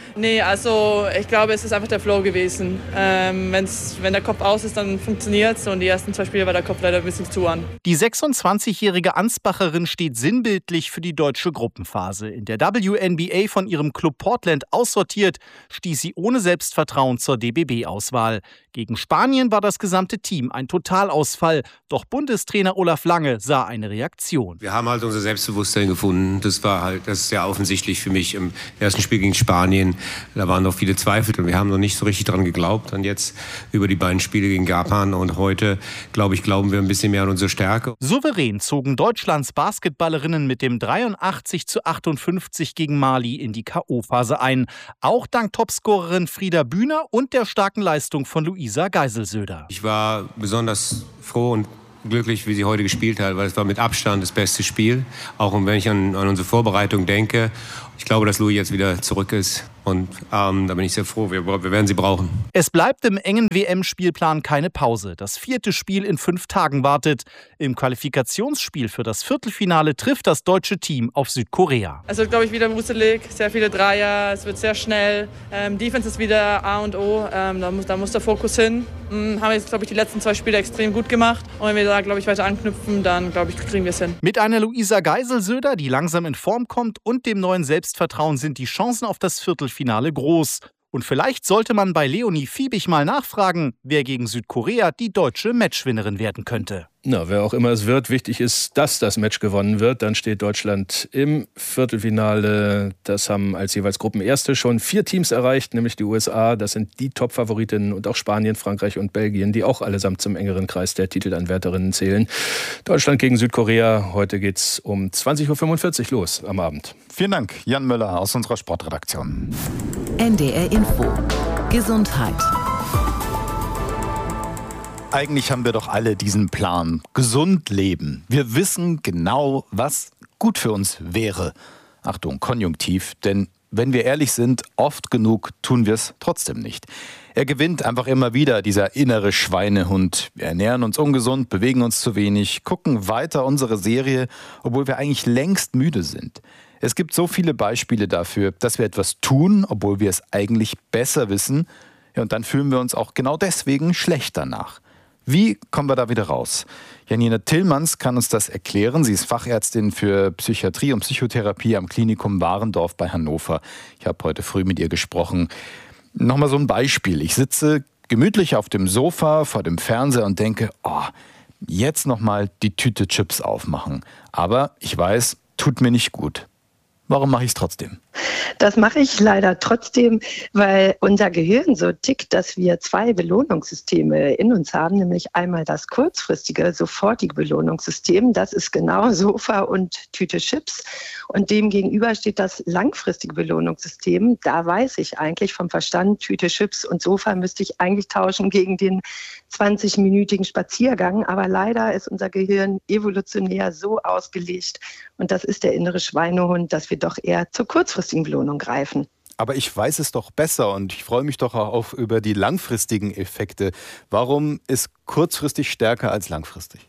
Nee, also ich glaube, es ist einfach der Flow gewesen. Ähm, wenn's, wenn der Kopf aus ist, dann funktioniert es. Und die ersten zwei Spiele war der Kopf leider ein bisschen zu an. Die sechsundzwanzigjährige Ansbacherin steht sinnbildlich für die deutsche Gruppenphase. In der W N B A von ihrem Club Portland aussortiert, stieß sie ohne Selbstvertrauen zur D B B-Auswahl. Gegen Spanien war das gesamte Team ein Totalausfall. Doch Bundestrainer Olaf Lange sah eine Reaktion. Wir haben halt unser Selbstbewusstsein gefunden. Das war halt, das ist sehr offensichtlich für mich. Im ersten Spiel gegen Spanien, da waren noch viele Zweifel und wir haben noch nicht so richtig dran geglaubt. Und jetzt über die beiden Spiele gegen Japan und heute, glaube ich, glauben wir ein bisschen mehr an unsere Stärke. Souverän zogen Deutschlands Basketballerinnen mit dem dreiundachtzig zu achtundfünfzig gegen Mali in die K O-Phase ein. Auch dank Topscorerin Frieda Bühner und der starken Leistung von Luisa Geiselsöder. Ich war besonders froh und glücklich, wie sie heute gespielt hat, weil es war mit Abstand das beste Spiel. Auch wenn ich an, an unsere Vorbereitung denke. Ich glaube, dass Louis jetzt wieder zurück ist. Und ähm, da bin ich sehr froh. Wir, wir werden sie brauchen. Es bleibt im engen W M-Spielplan keine Pause. Das vierte Spiel in fünf Tagen wartet. Im Qualifikationsspiel für das Viertelfinale trifft das deutsche Team auf Südkorea. Also glaube ich wieder wuselig, sehr viele Dreier, es wird sehr schnell. Ähm, Defense ist wieder A und O, ähm, da, muss, da muss der Fokus hin. Ähm, haben jetzt, glaube ich, die letzten zwei Spiele extrem gut gemacht. Und wenn wir da, glaube ich, weiter anknüpfen, dann, glaube ich, kriegen wir es hin. Mit einer Luisa Geiselsöder, die langsam in Form kommt, und dem neuen Selbstvertrauen sind die Chancen auf das Viertelfinale groß. Und vielleicht sollte man bei Leonie Fiebig mal nachfragen, wer gegen Südkorea die deutsche Matchwinnerin werden könnte. Na, wer auch immer es wird, wichtig ist, dass das Match gewonnen wird. Dann steht Deutschland im Viertelfinale. Das haben als jeweils Gruppenerste schon vier Teams erreicht, nämlich die U S A. Das sind die Top-Favoritinnen und auch Spanien, Frankreich und Belgien, die auch allesamt zum engeren Kreis der Titelanwärterinnen zählen. Deutschland gegen Südkorea. Heute geht's um zwanzig Uhr fünfundvierzig los am Abend. Vielen Dank, Jan Müller aus unserer Sportredaktion. N D R Info. Gesundheit. Eigentlich haben wir doch alle diesen Plan. Gesund leben. Wir wissen genau, was gut für uns wäre. Achtung, Konjunktiv, denn wenn wir ehrlich sind, oft genug tun wir es trotzdem nicht. Er gewinnt einfach immer wieder, dieser innere Schweinehund. Wir ernähren uns ungesund, bewegen uns zu wenig, gucken weiter unsere Serie, obwohl wir eigentlich längst müde sind. Es gibt so viele Beispiele dafür, dass wir etwas tun, obwohl wir es eigentlich besser wissen. Ja, und dann fühlen wir uns auch genau deswegen schlecht danach. Wie kommen wir da wieder raus? Janina Tillmanns kann uns das erklären. Sie ist Fachärztin für Psychiatrie und Psychotherapie am Klinikum Warendorf bei Hannover. Ich habe heute früh mit ihr gesprochen. Nochmal so ein Beispiel. Ich sitze gemütlich auf dem Sofa vor dem Fernseher und denke, oh, jetzt nochmal die Tüte Chips aufmachen. Aber ich weiß, tut mir nicht gut. Warum mache ich es trotzdem? Das mache ich leider trotzdem, weil unser Gehirn so tickt, dass wir zwei Belohnungssysteme in uns haben, nämlich einmal das kurzfristige, sofortige Belohnungssystem, das ist genau Sofa und Tüte Chips. Und dem gegenüber steht das langfristige Belohnungssystem. Da weiß ich eigentlich vom Verstand, Tüte Chips und Sofa müsste ich eigentlich tauschen gegen den zwanzig-minütigen Spaziergang. Aber leider ist unser Gehirn evolutionär so ausgelegt, und das ist der innere Schweinehund, dass wir doch eher zur kurzfristigen Belohnung greifen. Aber ich weiß es doch besser und ich freue mich doch auch über die langfristigen Effekte. Warum ist kurzfristig stärker als langfristig?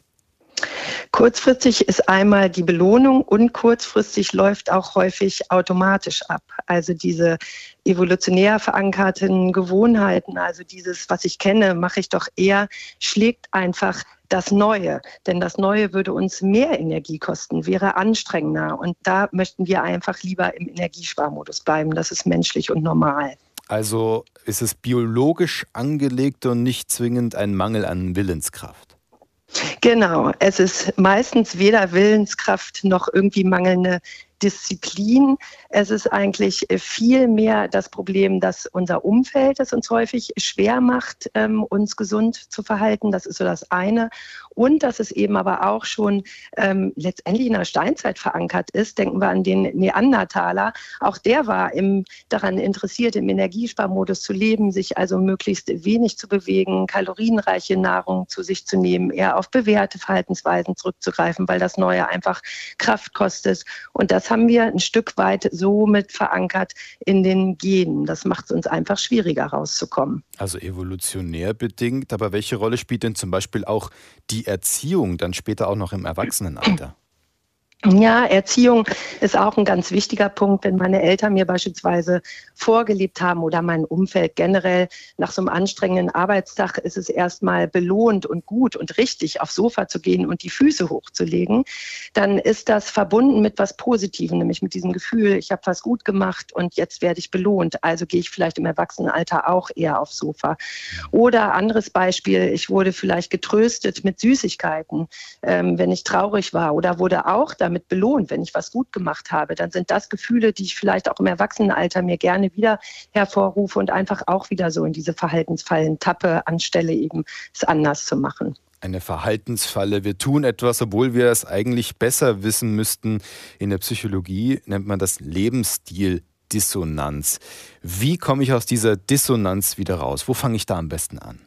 Kurzfristig ist einmal die Belohnung und kurzfristig läuft auch häufig automatisch ab. Also diese evolutionär verankerten Gewohnheiten, also dieses, was ich kenne, mache ich doch eher, schlägt einfach das Neue. Denn das Neue würde uns mehr Energie kosten, wäre anstrengender. Und da möchten wir einfach lieber im Energiesparmodus bleiben. Das ist menschlich und normal. Also ist es biologisch angelegt und nicht zwingend ein Mangel an Willenskraft? Genau, es ist meistens weder Willenskraft noch irgendwie mangelnde Disziplin. Es ist eigentlich viel mehr das Problem, dass unser Umfeld es uns häufig schwer macht, ähm, uns gesund zu verhalten. Das ist so das eine. Und dass es eben aber auch schon ähm, letztendlich in der Steinzeit verankert ist. Denken wir an den Neandertaler. Auch der war im, daran interessiert, im Energiesparmodus zu leben, sich also möglichst wenig zu bewegen, kalorienreiche Nahrung zu sich zu nehmen, eher auf bewährte Verhaltensweisen zurückzugreifen, weil das Neue einfach Kraft kostet. Und das haben wir ein Stück weit so mit verankert in den Genen. Das macht es uns einfach schwieriger rauszukommen. Also evolutionär bedingt, aber welche Rolle spielt denn zum Beispiel auch die Erziehung dann später auch noch im Erwachsenenalter? Ja, Erziehung ist auch ein ganz wichtiger Punkt. Wenn meine Eltern mir beispielsweise vorgelebt haben oder mein Umfeld generell, nach so einem anstrengenden Arbeitstag ist es erstmal belohnt und gut und richtig, aufs Sofa zu gehen und die Füße hochzulegen, dann ist das verbunden mit was Positivem, nämlich mit diesem Gefühl, ich habe was gut gemacht und jetzt werde ich belohnt. Also gehe ich vielleicht im Erwachsenenalter auch eher aufs Sofa. Oder anderes Beispiel, ich wurde vielleicht getröstet mit Süßigkeiten, ähm, wenn ich traurig war, oder wurde auch damit damit belohnt, wenn ich was gut gemacht habe, dann sind das Gefühle, die ich vielleicht auch im Erwachsenenalter mir gerne wieder hervorrufe und einfach auch wieder so in diese Verhaltensfallen tappe, anstelle eben es anders zu machen. Eine Verhaltensfalle. Wir tun etwas, obwohl wir es eigentlich besser wissen müssten. In der Psychologie nennt man das Lebensstil-Dissonanz. Wie komme ich aus dieser Dissonanz wieder raus? Wo fange ich da am besten an?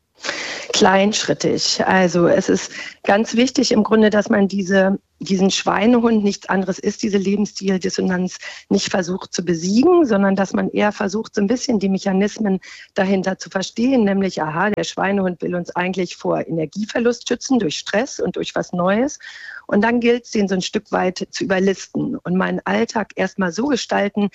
Kleinschrittig. Also es ist ganz wichtig im Grunde, dass man diese, diesen Schweinehund, nichts anderes ist, diese Lebensstil-Dissonanz, nicht versucht zu besiegen, sondern dass man eher versucht, so ein bisschen die Mechanismen dahinter zu verstehen, nämlich, aha, der Schweinehund will uns eigentlich vor Energieverlust schützen, durch Stress und durch was Neues. Und dann gilt es, den so ein Stück weit zu überlisten und meinen Alltag erstmal so gestalten,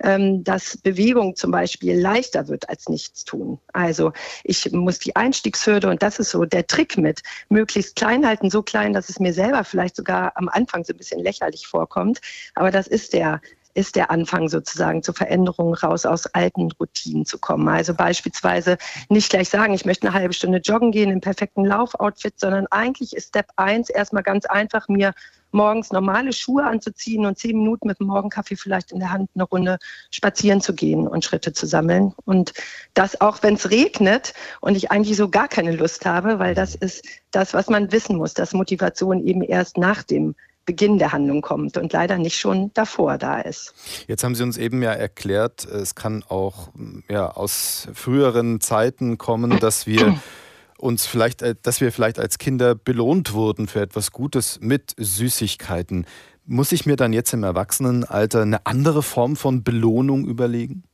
dass Bewegung zum Beispiel leichter wird als Nichtstun. Also ich muss die Einstiegshürde, und das ist so der Trick mit, möglichst klein halten, so klein, dass es mir selber vielleicht sogar am Anfang so ein bisschen lächerlich vorkommt. Aber das ist der ist der Anfang sozusagen zur Veränderung, raus aus alten Routinen zu kommen. Also beispielsweise nicht gleich sagen, ich möchte eine halbe Stunde joggen gehen im perfekten Laufoutfit, sondern eigentlich ist Step eins erstmal ganz einfach, mir morgens normale Schuhe anzuziehen und zehn Minuten mit dem Morgenkaffee vielleicht in der Hand eine Runde spazieren zu gehen und Schritte zu sammeln. Und das auch, wenn es regnet und ich eigentlich so gar keine Lust habe, weil das ist das, was man wissen muss, dass Motivation eben erst nach dem Beginn der Handlung kommt und leider nicht schon davor da ist. Jetzt haben Sie uns eben ja erklärt, es kann auch ja, aus früheren Zeiten kommen, dass wir uns vielleicht, dass wir vielleicht als Kinder belohnt wurden für etwas Gutes mit Süßigkeiten. Muss ich mir dann jetzt im Erwachsenenalter eine andere Form von Belohnung überlegen?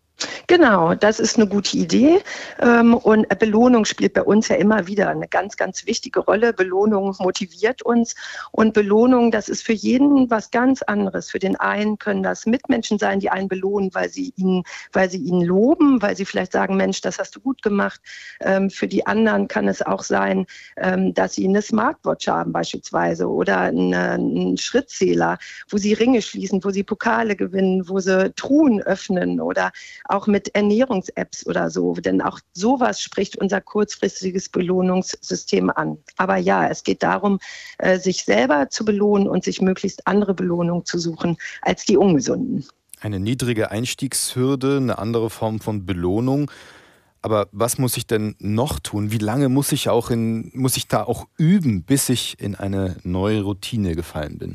Genau, das ist eine gute Idee. Und Belohnung spielt bei uns ja immer wieder eine ganz, ganz wichtige Rolle. Belohnung motiviert uns. Und Belohnung, das ist für jeden was ganz anderes. Für den einen können das Mitmenschen sein, die einen belohnen, weil sie ihn, weil sie ihn loben, weil sie vielleicht sagen, Mensch, das hast du gut gemacht. Für die anderen kann es auch sein, dass sie eine Smartwatch haben beispielsweise oder einen Schrittzähler, wo sie Ringe schließen, wo sie Pokale gewinnen, wo sie Truhen öffnen oder auch mit Ernährungs-Apps oder so, denn auch sowas spricht unser kurzfristiges Belohnungssystem an. Aber ja, es geht darum, sich selber zu belohnen und sich möglichst andere Belohnungen zu suchen als die ungesunden. Eine niedrige Einstiegshürde, eine andere Form von Belohnung. Aber was muss ich denn noch tun? Wie lange muss ich auch in, muss ich da auch üben, bis ich in eine neue Routine gefallen bin?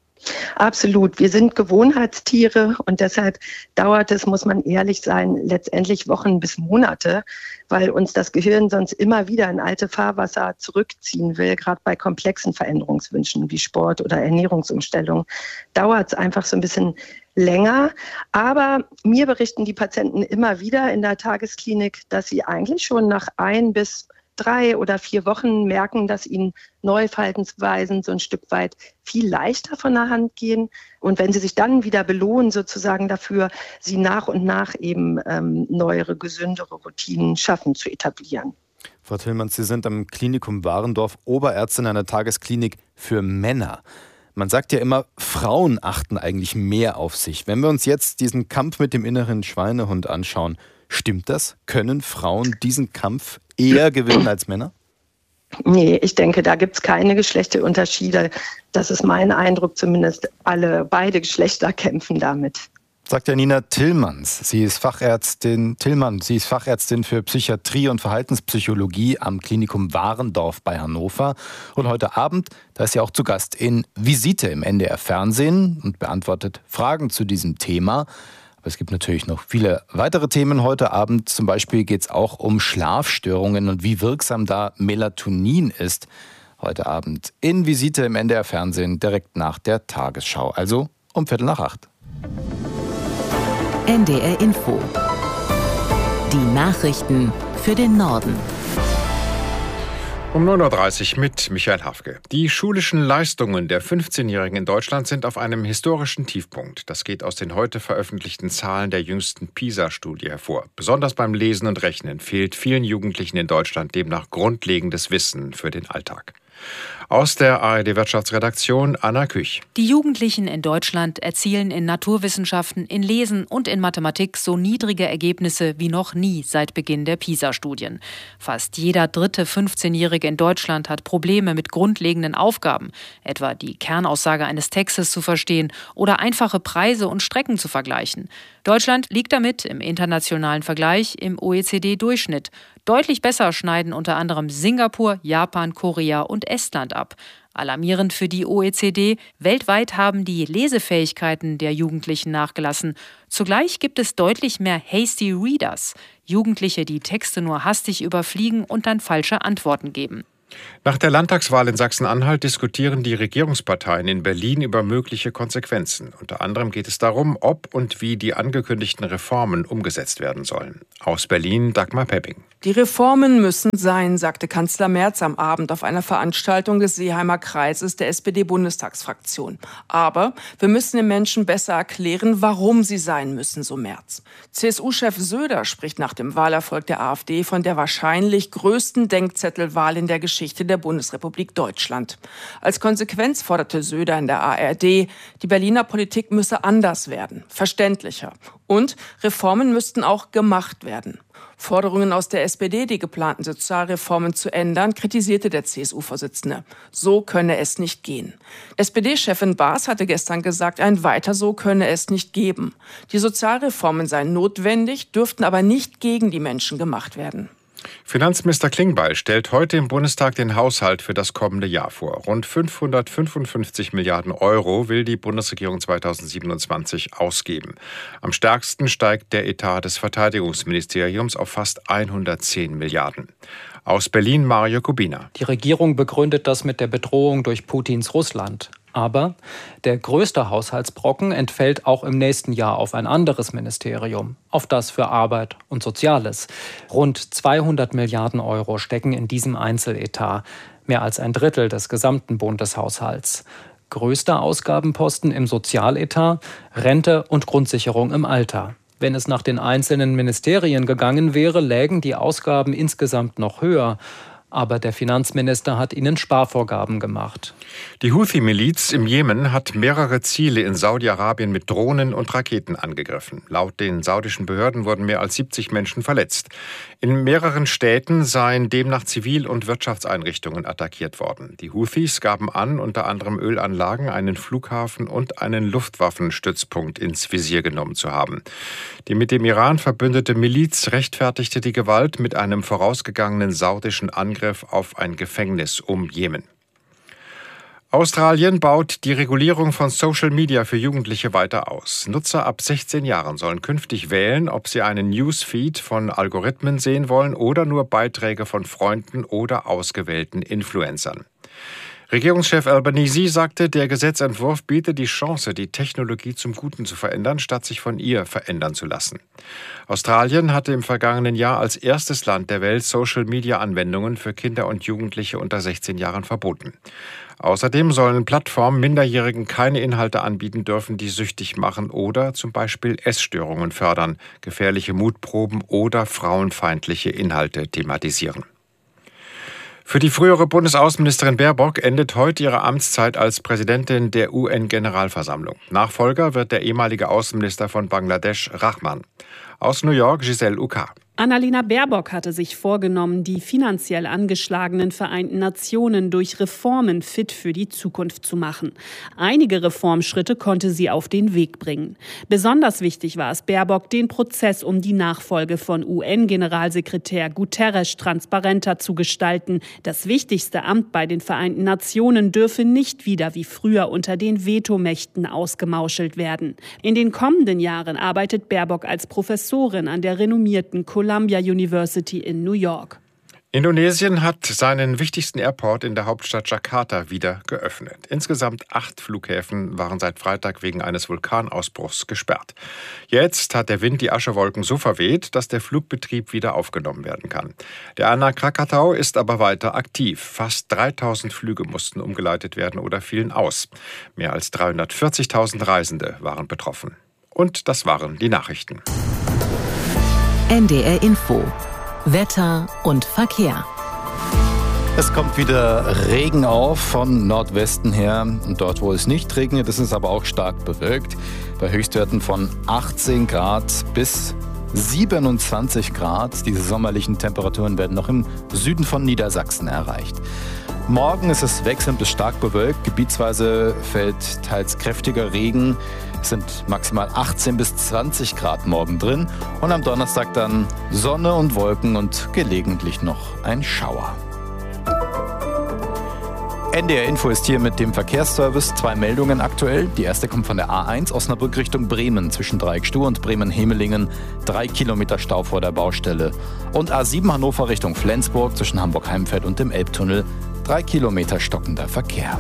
Absolut. Wir sind Gewohnheitstiere und deshalb dauert es, muss man ehrlich sein, letztendlich Wochen bis Monate, weil uns das Gehirn sonst immer wieder in alte Fahrwasser zurückziehen will. Gerade bei komplexen Veränderungswünschen wie Sport oder Ernährungsumstellung dauert es einfach so ein bisschen länger. Aber mir berichten die Patienten immer wieder in der Tagesklinik, dass sie eigentlich schon nach ein bis drei oder vier Wochen merken, dass ihnen neue Verhaltensweisen so ein Stück weit viel leichter von der Hand gehen. Und wenn sie sich dann wieder belohnen, sozusagen dafür, sie nach und nach eben ähm, neuere, gesündere Routinen schaffen zu etablieren. Frau Tillmanns, Sie sind am Klinikum Warendorf Oberärztin einer Tagesklinik für Männer. Man sagt ja immer, Frauen achten eigentlich mehr auf sich. Wenn wir uns jetzt diesen Kampf mit dem inneren Schweinehund anschauen, stimmt das? Können Frauen diesen Kampf eher gewinnen als Männer? Nee, ich denke, da gibt es keine Geschlechterunterschiede. Das ist mein Eindruck zumindest. Alle, beide Geschlechter kämpfen damit. Sagt ja Nina Tillmanns. Sie ist Fachärztin, Tillmann, sie ist Fachärztin für Psychiatrie und Verhaltenspsychologie am Klinikum Warendorf bei Hannover. Und heute Abend, da ist sie auch zu Gast in Visite im N D R Fernsehen und beantwortet Fragen zu diesem Thema. Aber es gibt natürlich noch viele weitere Themen heute Abend. Zum Beispiel geht es auch um Schlafstörungen und wie wirksam da Melatonin ist. Heute Abend in Visite im N D R Fernsehen, direkt nach der Tagesschau. Also um Viertel nach acht. N D R Info. Die Nachrichten für den Norden. Um neun Uhr dreißig mit Michael Hafke. Die schulischen Leistungen der fünfzehnjährigen in Deutschland sind auf einem historischen Tiefpunkt. Das geht aus den heute veröffentlichten Zahlen der jüngsten PISA-Studie hervor. Besonders beim Lesen und Rechnen fehlt vielen Jugendlichen in Deutschland demnach grundlegendes Wissen für den Alltag. Aus der A R D-Wirtschaftsredaktion Anna Küch. Die Jugendlichen in Deutschland erzielen in Naturwissenschaften, in Lesen und in Mathematik so niedrige Ergebnisse wie noch nie seit Beginn der PISA-Studien. Fast jeder dritte fünfzehnjährige in Deutschland hat Probleme mit grundlegenden Aufgaben, etwa die Kernaussage eines Textes zu verstehen oder einfache Preise und Strecken zu vergleichen. Deutschland liegt damit im internationalen Vergleich im O E C D-Durchschnitt. Deutlich besser schneiden unter anderem Singapur, Japan, Korea und Estland ab. Alarmierend für die O E C D, weltweit haben die Lesefähigkeiten der Jugendlichen nachgelassen. Zugleich gibt es deutlich mehr Hasty Readers, Jugendliche, die Texte nur hastig überfliegen und dann falsche Antworten geben. Nach der Landtagswahl in Sachsen-Anhalt diskutieren die Regierungsparteien in Berlin über mögliche Konsequenzen. Unter anderem geht es darum, ob und wie die angekündigten Reformen umgesetzt werden sollen. Aus Berlin Dagmar Pepping. Die Reformen müssen sein, sagte Kanzler Merz am Abend auf einer Veranstaltung des Seeheimer Kreises der S P D-Bundestagsfraktion. Aber wir müssen den Menschen besser erklären, warum sie sein müssen, so Merz. C S U-Chef Söder spricht nach dem Wahlerfolg der AfD von der wahrscheinlich größten Denkzettelwahl in der Geschichte der Bundesrepublik Deutschland. Als Konsequenz forderte Söder in der A R D, die Berliner Politik müsse anders werden, verständlicher. Und Reformen müssten auch gemacht werden. Forderungen aus der S P D, die geplanten Sozialreformen zu ändern, kritisierte der C S U-Vorsitzende. So könne es nicht gehen. S P D-Chefin Baas hatte gestern gesagt, ein Weiter so könne es nicht geben. Die Sozialreformen seien notwendig, dürften aber nicht gegen die Menschen gemacht werden. Finanzminister Klingbeil stellt heute im Bundestag den Haushalt für das kommende Jahr vor. Rund fünfhundertfünfundfünfzig Milliarden Euro will die Bundesregierung zweitausendsiebenundzwanzig ausgeben. Am stärksten steigt der Etat des Verteidigungsministeriums auf fast hundertzehn Milliarden. Aus Berlin Mario Kubina. Die Regierung begründet das mit der Bedrohung durch Putins Russland. Aber der größte Haushaltsbrocken entfällt auch im nächsten Jahr auf ein anderes Ministerium, auf das für Arbeit und Soziales. Rund zweihundert Milliarden Euro stecken in diesem Einzeletat, mehr als ein Drittel des gesamten Bundeshaushalts. Größter Ausgabenposten im Sozialetat, Rente und Grundsicherung im Alter. Wenn es nach den einzelnen Ministerien gegangen wäre, lägen die Ausgaben insgesamt noch höher. Aber der Finanzminister hat ihnen Sparvorgaben gemacht. Die Houthi-Miliz im Jemen hat mehrere Ziele in Saudi-Arabien mit Drohnen und Raketen angegriffen. Laut den saudischen Behörden wurden mehr als siebzig Menschen verletzt. In mehreren Städten seien demnach Zivil- und Wirtschaftseinrichtungen attackiert worden. Die Houthis gaben an, unter anderem Ölanlagen, einen Flughafen und einen Luftwaffenstützpunkt ins Visier genommen zu haben. Die mit dem Iran verbündete Miliz rechtfertigte die Gewalt mit einem vorausgegangenen saudischen Angriff auf ein Gefängnis um Jemen. Australien baut die Regulierung von Social Media für Jugendliche weiter aus. Nutzer ab sechzehn Jahren sollen künftig wählen, ob sie einen Newsfeed von Algorithmen sehen wollen oder nur Beiträge von Freunden oder ausgewählten Influencern. Regierungschef Albanese sagte, der Gesetzentwurf biete die Chance, die Technologie zum Guten zu verändern, statt sich von ihr verändern zu lassen. Australien hatte im vergangenen Jahr als erstes Land der Welt Social-Media-Anwendungen für Kinder und Jugendliche unter sechzehn Jahren verboten. Außerdem sollen Plattformen Minderjährigen keine Inhalte anbieten dürfen, die süchtig machen oder zum Beispiel Essstörungen fördern, gefährliche Mutproben oder frauenfeindliche Inhalte thematisieren. Für die frühere Bundesaußenministerin Baerbock endet heute ihre Amtszeit als Präsidentin der U N-Generalversammlung. Nachfolger wird der ehemalige Außenminister von Bangladesch, Rahman. Aus New York, Giselle Uka. Annalena Baerbock hatte sich vorgenommen, die finanziell angeschlagenen Vereinten Nationen durch Reformen fit für die Zukunft zu machen. Einige Reformschritte konnte sie auf den Weg bringen. Besonders wichtig war es Baerbock, den Prozess um die Nachfolge von U N-Generalsekretär Guterres transparenter zu gestalten. Das wichtigste Amt bei den Vereinten Nationen dürfe nicht wieder wie früher unter den Vetomächten ausgemauschelt werden. In den kommenden Jahren arbeitet Baerbock als Professorin an der renommierten Columbia University in New York. Indonesien hat seinen wichtigsten Airport in der Hauptstadt Jakarta wieder geöffnet. Insgesamt acht Flughäfen waren seit Freitag wegen eines Vulkanausbruchs gesperrt. Jetzt hat der Wind die Aschewolken so verweht, dass der Flugbetrieb wieder aufgenommen werden kann. Der Anak Krakatau ist aber weiter aktiv. Fast dreitausend Flüge mussten umgeleitet werden oder fielen aus. Mehr als dreihundertvierzigtausend Reisende waren betroffen. Und das waren die Nachrichten. N D R Info. Wetter und Verkehr. Es kommt wieder Regen auf von Nordwesten her. Und dort, wo es nicht regnet, ist es aber auch stark bewölkt. Bei Höchstwerten von achtzehn Grad bis siebenundzwanzig Grad. Diese sommerlichen Temperaturen werden noch im Süden von Niedersachsen erreicht. Morgen ist es wechselnd bis stark bewölkt. Gebietsweise fällt teils kräftiger Regen. Es sind maximal achtzehn bis zwanzig Grad morgen drin. Und am Donnerstag dann Sonne und Wolken und gelegentlich noch ein Schauer. N D R Info ist hier mit dem Verkehrsservice. Zwei Meldungen aktuell. Die erste kommt von der A eins Osnabrück Richtung Bremen zwischen Dreieckstuhl und Bremen-Hemelingen. Drei Kilometer Stau vor der Baustelle. Und A sieben Hannover Richtung Flensburg zwischen Hamburg-Heimfeld und dem Elbtunnel. Drei Kilometer stockender Verkehr.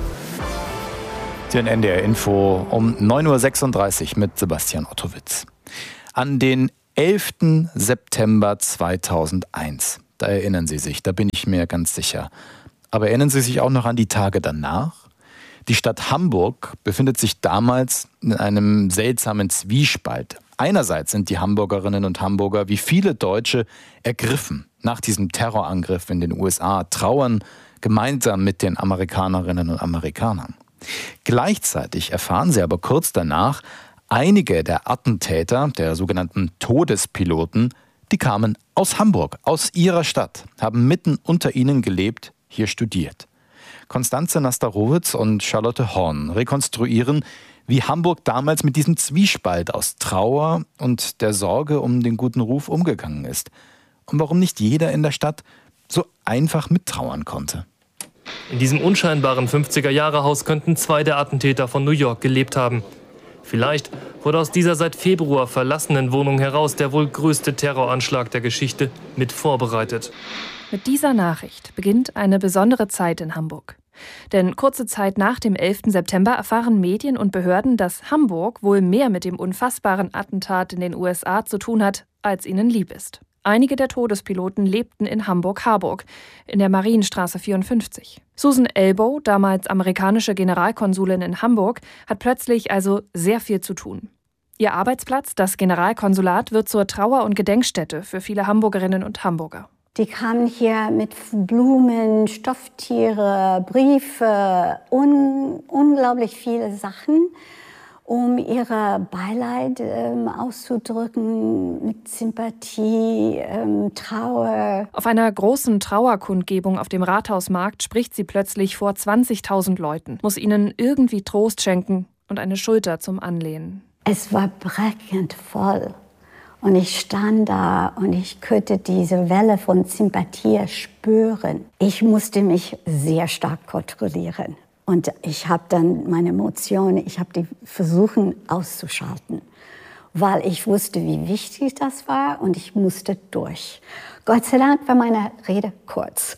Hier in N D R Info um neun Uhr sechsunddreißig mit Sebastian Ottowitz. An den elften September zweitausendeins. Da erinnern Sie sich, da bin ich mir ganz sicher. Aber erinnern Sie sich auch noch an die Tage danach? Die Stadt Hamburg befindet sich damals in einem seltsamen Zwiespalt. Einerseits sind die Hamburgerinnen und Hamburger wie viele Deutsche ergriffen nach diesem Terrorangriff in den U S A, trauern gemeinsam mit den Amerikanerinnen und Amerikanern. Gleichzeitig erfahren sie aber kurz danach, einige der Attentäter, der sogenannten Todespiloten, die kamen aus Hamburg, aus ihrer Stadt, haben mitten unter ihnen gelebt, hier studiert. Konstanze Nastarowitz und Charlotte Horn rekonstruieren, wie Hamburg damals mit diesem Zwiespalt aus Trauer und der Sorge um den guten Ruf umgegangen ist. Und warum nicht jeder in der Stadt so einfach mittrauern konnte. In diesem unscheinbaren fünfziger-Jahre-Haus könnten zwei der Attentäter von New York gelebt haben. Vielleicht wurde aus dieser seit Februar verlassenen Wohnung heraus der wohl größte Terroranschlag der Geschichte mit vorbereitet. Mit dieser Nachricht beginnt eine besondere Zeit in Hamburg. Denn kurze Zeit nach dem elften September erfahren Medien und Behörden, dass Hamburg wohl mehr mit dem unfassbaren Attentat in den U S A zu tun hat, als ihnen lieb ist. Einige der Todespiloten lebten in Hamburg-Harburg, in der Marienstraße vierundfünfzig. Susan Elbow, damals amerikanische Generalkonsulin in Hamburg, hat plötzlich also sehr viel zu tun. Ihr Arbeitsplatz, das Generalkonsulat, wird zur Trauer- und Gedenkstätte für viele Hamburgerinnen und Hamburger. Die kamen hier mit Blumen, Stofftiere, Briefe, un- unglaublich viele Sachen, um ihre Beileid ähm, auszudrücken, mit Sympathie, ähm, Trauer. Auf einer großen Trauerkundgebung auf dem Rathausmarkt spricht sie plötzlich vor zwanzigtausend Leuten, muss ihnen irgendwie Trost schenken und eine Schulter zum Anlehnen. Es war brechend voll und ich stand da und ich konnte diese Welle von Sympathie spüren. Ich musste mich sehr stark kontrollieren. Und ich habe dann meine Emotionen, ich habe die versuchen auszuschalten, weil ich wusste, wie wichtig das war und ich musste durch. Gott sei Dank war meine Rede kurz,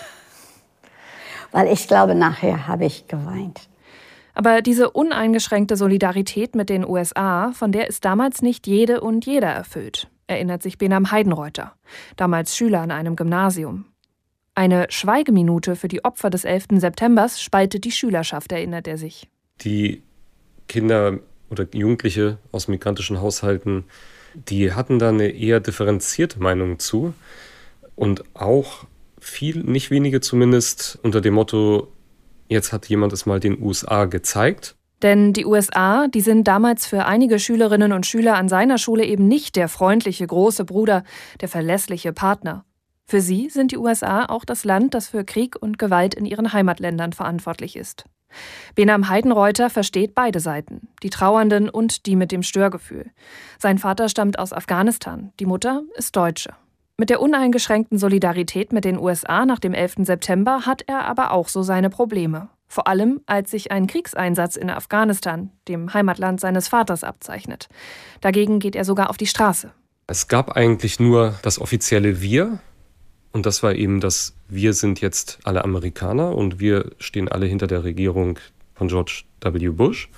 weil ich glaube, nachher habe ich geweint. Aber diese uneingeschränkte Solidarität mit den U S A, von der ist damals nicht jede und jeder erfüllt, erinnert sich Benam Heidenreuther, damals Schüler an einem Gymnasium. Eine Schweigeminute für die Opfer des elften Septembers spaltet die Schülerschaft, erinnert er sich. Die Kinder oder Jugendliche aus migrantischen Haushalten, die hatten da eine eher differenzierte Meinung zu. Und auch viel, nicht wenige zumindest, unter dem Motto, jetzt hat jemand es mal den U S A gezeigt. Denn die U S A, die sind damals für einige Schülerinnen und Schüler an seiner Schule eben nicht der freundliche große Bruder, der verlässliche Partner. Für sie sind die U S A auch das Land, das für Krieg und Gewalt in ihren Heimatländern verantwortlich ist. Benam Heidenreuther versteht beide Seiten, die Trauernden und die mit dem Störgefühl. Sein Vater stammt aus Afghanistan, die Mutter ist Deutsche. Mit der uneingeschränkten Solidarität mit den U S A nach dem elften September hat er aber auch so seine Probleme. Vor allem, als sich ein Kriegseinsatz in Afghanistan, dem Heimatland seines Vaters, abzeichnet. Dagegen geht er sogar auf die Straße. Es gab eigentlich nur das offizielle Wir Und das war eben, dass wir sind jetzt alle Amerikaner und wir stehen alle hinter der Regierung von George W. Bush.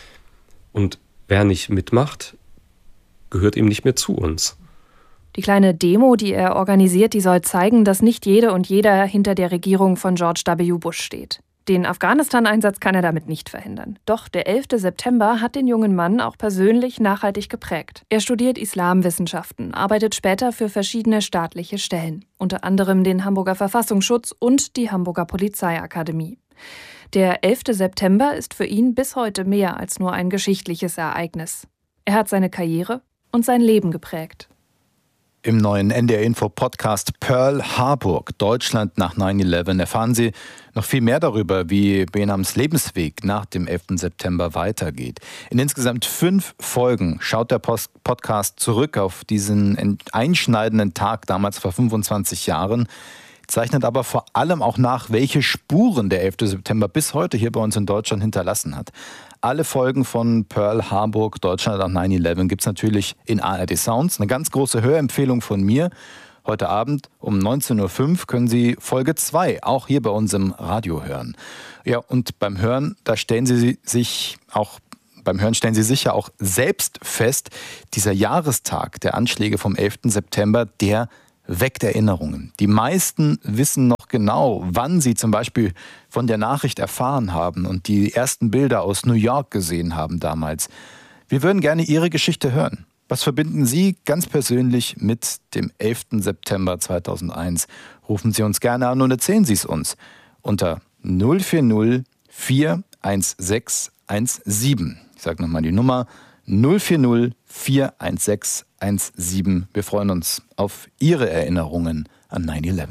Und wer nicht mitmacht, gehört eben nicht mehr zu uns. Die kleine Demo, die er organisiert, die soll zeigen, dass nicht jede und jeder hinter der Regierung von George W. Bush steht. Den Afghanistan-Einsatz kann er damit nicht verhindern. Doch der elfte September hat den jungen Mann auch persönlich nachhaltig geprägt. Er studiert Islamwissenschaften, arbeitet später für verschiedene staatliche Stellen, unter anderem den Hamburger Verfassungsschutz und die Hamburger Polizeiakademie. Der elfte September ist für ihn bis heute mehr als nur ein geschichtliches Ereignis. Er hat seine Karriere und sein Leben geprägt. Im neuen N D R-Info-Podcast Pearl Harbor, Deutschland nach neun elf, erfahren Sie noch viel mehr darüber, wie Benams Lebensweg nach dem elften September weitergeht. In insgesamt fünf Folgen schaut der Post- Podcast zurück auf diesen einschneidenden Tag, damals vor fünfundzwanzig Jahren, zeichnet aber vor allem auch nach, welche Spuren der elfte September bis heute hier bei uns in Deutschland hinterlassen hat. Alle Folgen von Pearl Harbor, Deutschland nach neun elf gibt es natürlich in A R D Sounds. Eine ganz große Hörempfehlung von mir. Heute Abend um neunzehn Uhr fünf können Sie Folge zwei auch hier bei uns im Radio hören. Ja, und beim Hören, da stellen Sie sich auch Beim Hören stellen Sie sicher auch selbst fest, dieser Jahrestag der Anschläge vom elften September, der weckt Erinnerungen. Die meisten wissen noch genau, wann sie zum Beispiel von der Nachricht erfahren haben und die ersten Bilder aus New York gesehen haben damals. Wir würden gerne Ihre Geschichte hören. Was verbinden Sie ganz persönlich mit dem elften September zweitausendeins? Rufen Sie uns gerne an und erzählen Sie es uns unter null vier null vier eins sechs eins sieben. Ich sage nochmal die Nummer null vier null vier eins sechs eins sieben. Wir freuen uns auf Ihre Erinnerungen an neun elf.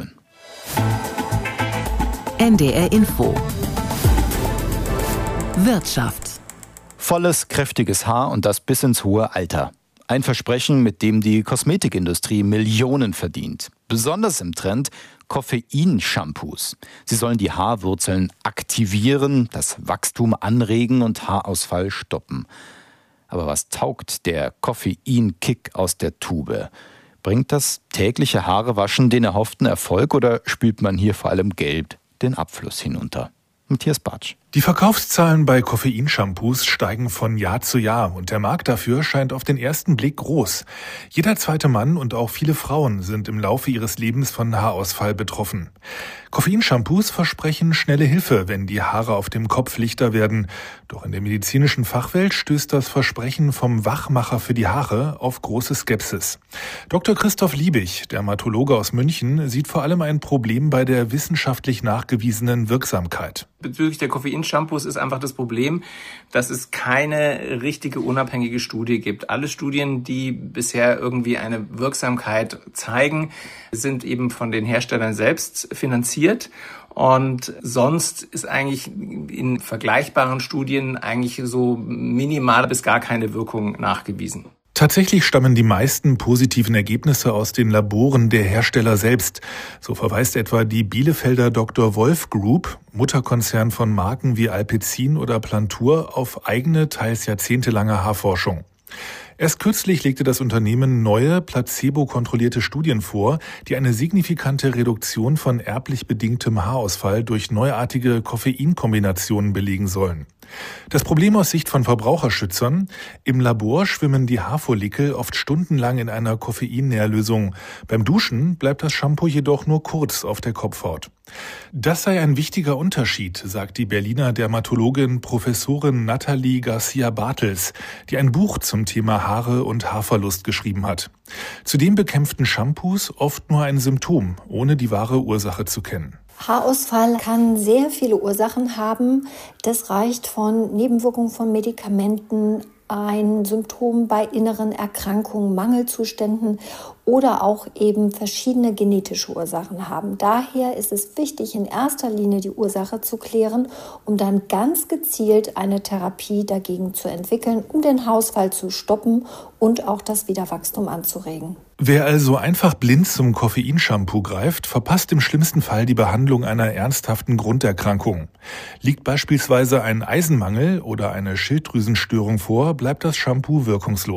N D R Info Wirtschaft. Volles, kräftiges Haar und das bis ins hohe Alter. Ein Versprechen, mit dem die Kosmetikindustrie Millionen verdient. Besonders im Trend Koffein-Shampoos. Sie sollen die Haarwurzeln aktivieren, das Wachstum anregen und Haarausfall stoppen. Aber was taugt der Koffein-Kick aus der Tube? Bringt das tägliche Haarewaschen den erhofften Erfolg oder spült man hier vor allem Geld den Abfluss hinunter? Matthias Bartsch. Die Verkaufszahlen bei Koffein-Shampoos steigen von Jahr zu Jahr und der Markt dafür scheint auf den ersten Blick groß. Jeder zweite Mann und auch viele Frauen sind im Laufe ihres Lebens von Haarausfall betroffen. Koffein-Shampoos versprechen schnelle Hilfe, wenn die Haare auf dem Kopf lichter werden. Doch in der medizinischen Fachwelt stößt das Versprechen vom Wachmacher für die Haare auf große Skepsis. Doktor Christoph Liebig, Dermatologe aus München, sieht vor allem ein Problem bei der wissenschaftlich nachgewiesenen Wirksamkeit. Bezüglich der Koffein-Shampoos ist einfach das Problem, dass es keine richtige unabhängige Studie gibt. Alle Studien, die bisher irgendwie eine Wirksamkeit zeigen, sind eben von den Herstellern selbst finanziert. Und sonst ist eigentlich in vergleichbaren Studien eigentlich so minimale bis gar keine Wirkung nachgewiesen. Tatsächlich stammen die meisten positiven Ergebnisse aus den Laboren der Hersteller selbst. So verweist etwa die Bielefelder Doktor Wolf Group, Mutterkonzern von Marken wie Alpecin oder Plantur, auf eigene, teils jahrzehntelange Haarforschung. Erst kürzlich legte das Unternehmen neue, placebo-kontrollierte Studien vor, die eine signifikante Reduktion von erblich bedingtem Haarausfall durch neuartige Koffeinkombinationen belegen sollen. Das Problem aus Sicht von Verbraucherschützern: Im Labor schwimmen die Haarfollikel oft stundenlang in einer Koffeinnährlösung. Beim Duschen bleibt das Shampoo jedoch nur kurz auf der Kopfhaut. Das sei ein wichtiger Unterschied, sagt die Berliner Dermatologin Professorin Nathalie Garcia-Bartels, die ein Buch zum Thema Haare und Haarverlust geschrieben hat. Zudem bekämpften Shampoos oft nur ein Symptom, ohne die wahre Ursache zu kennen. Haarausfall kann sehr viele Ursachen haben. Das reicht von Nebenwirkungen von Medikamenten, ein Symptom bei inneren Erkrankungen, Mangelzuständen oder auch eben verschiedene genetische Ursachen haben. Daher ist es wichtig, in erster Linie die Ursache zu klären, um dann ganz gezielt eine Therapie dagegen zu entwickeln, um den Haarausfall zu stoppen und auch das Wiederwachstum anzuregen. Wer also einfach blind zum Koffeinshampoo greift, verpasst im schlimmsten Fall die Behandlung einer ernsthaften Grunderkrankung. Liegt beispielsweise ein Eisenmangel oder eine Schilddrüsenstörung vor, bleibt das Shampoo wirkungslos.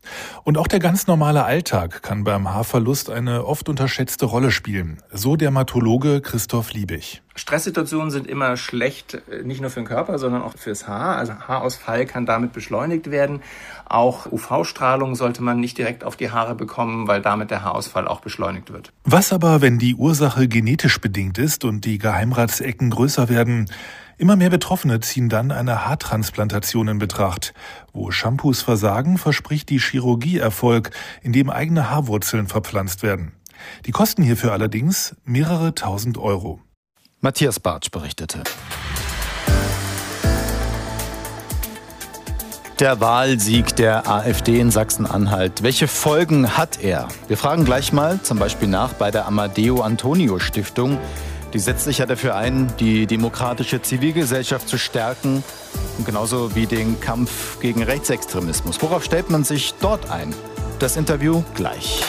Und auch der ganz normale Alltag kann beim Haarverlust eine oft unterschätzte Rolle spielen. So Dermatologe Christoph Liebig. Stresssituationen sind immer schlecht, nicht nur für den Körper, sondern auch fürs Haar. Also Haarausfall kann damit beschleunigt werden. Auch U V-Strahlung sollte man nicht direkt auf die Haare bekommen, weil damit der Haarausfall auch beschleunigt wird. Was aber, wenn die Ursache genetisch bedingt ist und die Geheimratsecken größer werden? Immer mehr Betroffene ziehen dann eine Haartransplantation in Betracht. Wo Shampoos versagen, verspricht die Chirurgie Erfolg, indem eigene Haarwurzeln verpflanzt werden. Die kosten hierfür allerdings mehrere tausend Euro. Matthias Bartsch berichtete. Der Wahlsieg der AfD in Sachsen-Anhalt. Welche Folgen hat er? Wir fragen gleich mal zum Beispiel nach bei der Amadeo Antonio Stiftung. Die setzt sich ja dafür ein, die demokratische Zivilgesellschaft zu stärken und genauso wie den Kampf gegen Rechtsextremismus. Worauf stellt man sich dort ein? Das Interview gleich.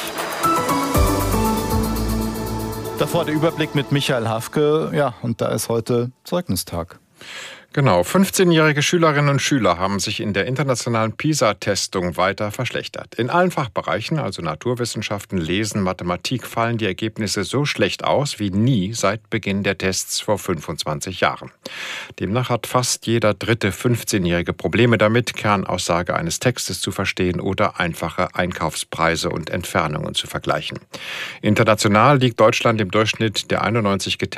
Davor der Überblick mit Michael Hafke. Ja, und da ist heute Zeugnistag. Genau, fünfzehnjährige Schülerinnen und Schüler haben sich in der internationalen PISA-Testung weiter verschlechtert. In allen Fachbereichen, also Naturwissenschaften, Lesen, Mathematik, fallen die Ergebnisse so schlecht aus wie nie seit Beginn der Tests vor fünfundzwanzig Jahren. Demnach hat fast jeder dritte fünfzehnjährige Probleme damit, Kernaussage eines Textes zu verstehen oder einfache Einkaufspreise und Entfernungen zu vergleichen. International liegt Deutschland im Durchschnitt der einundneunzig getesteten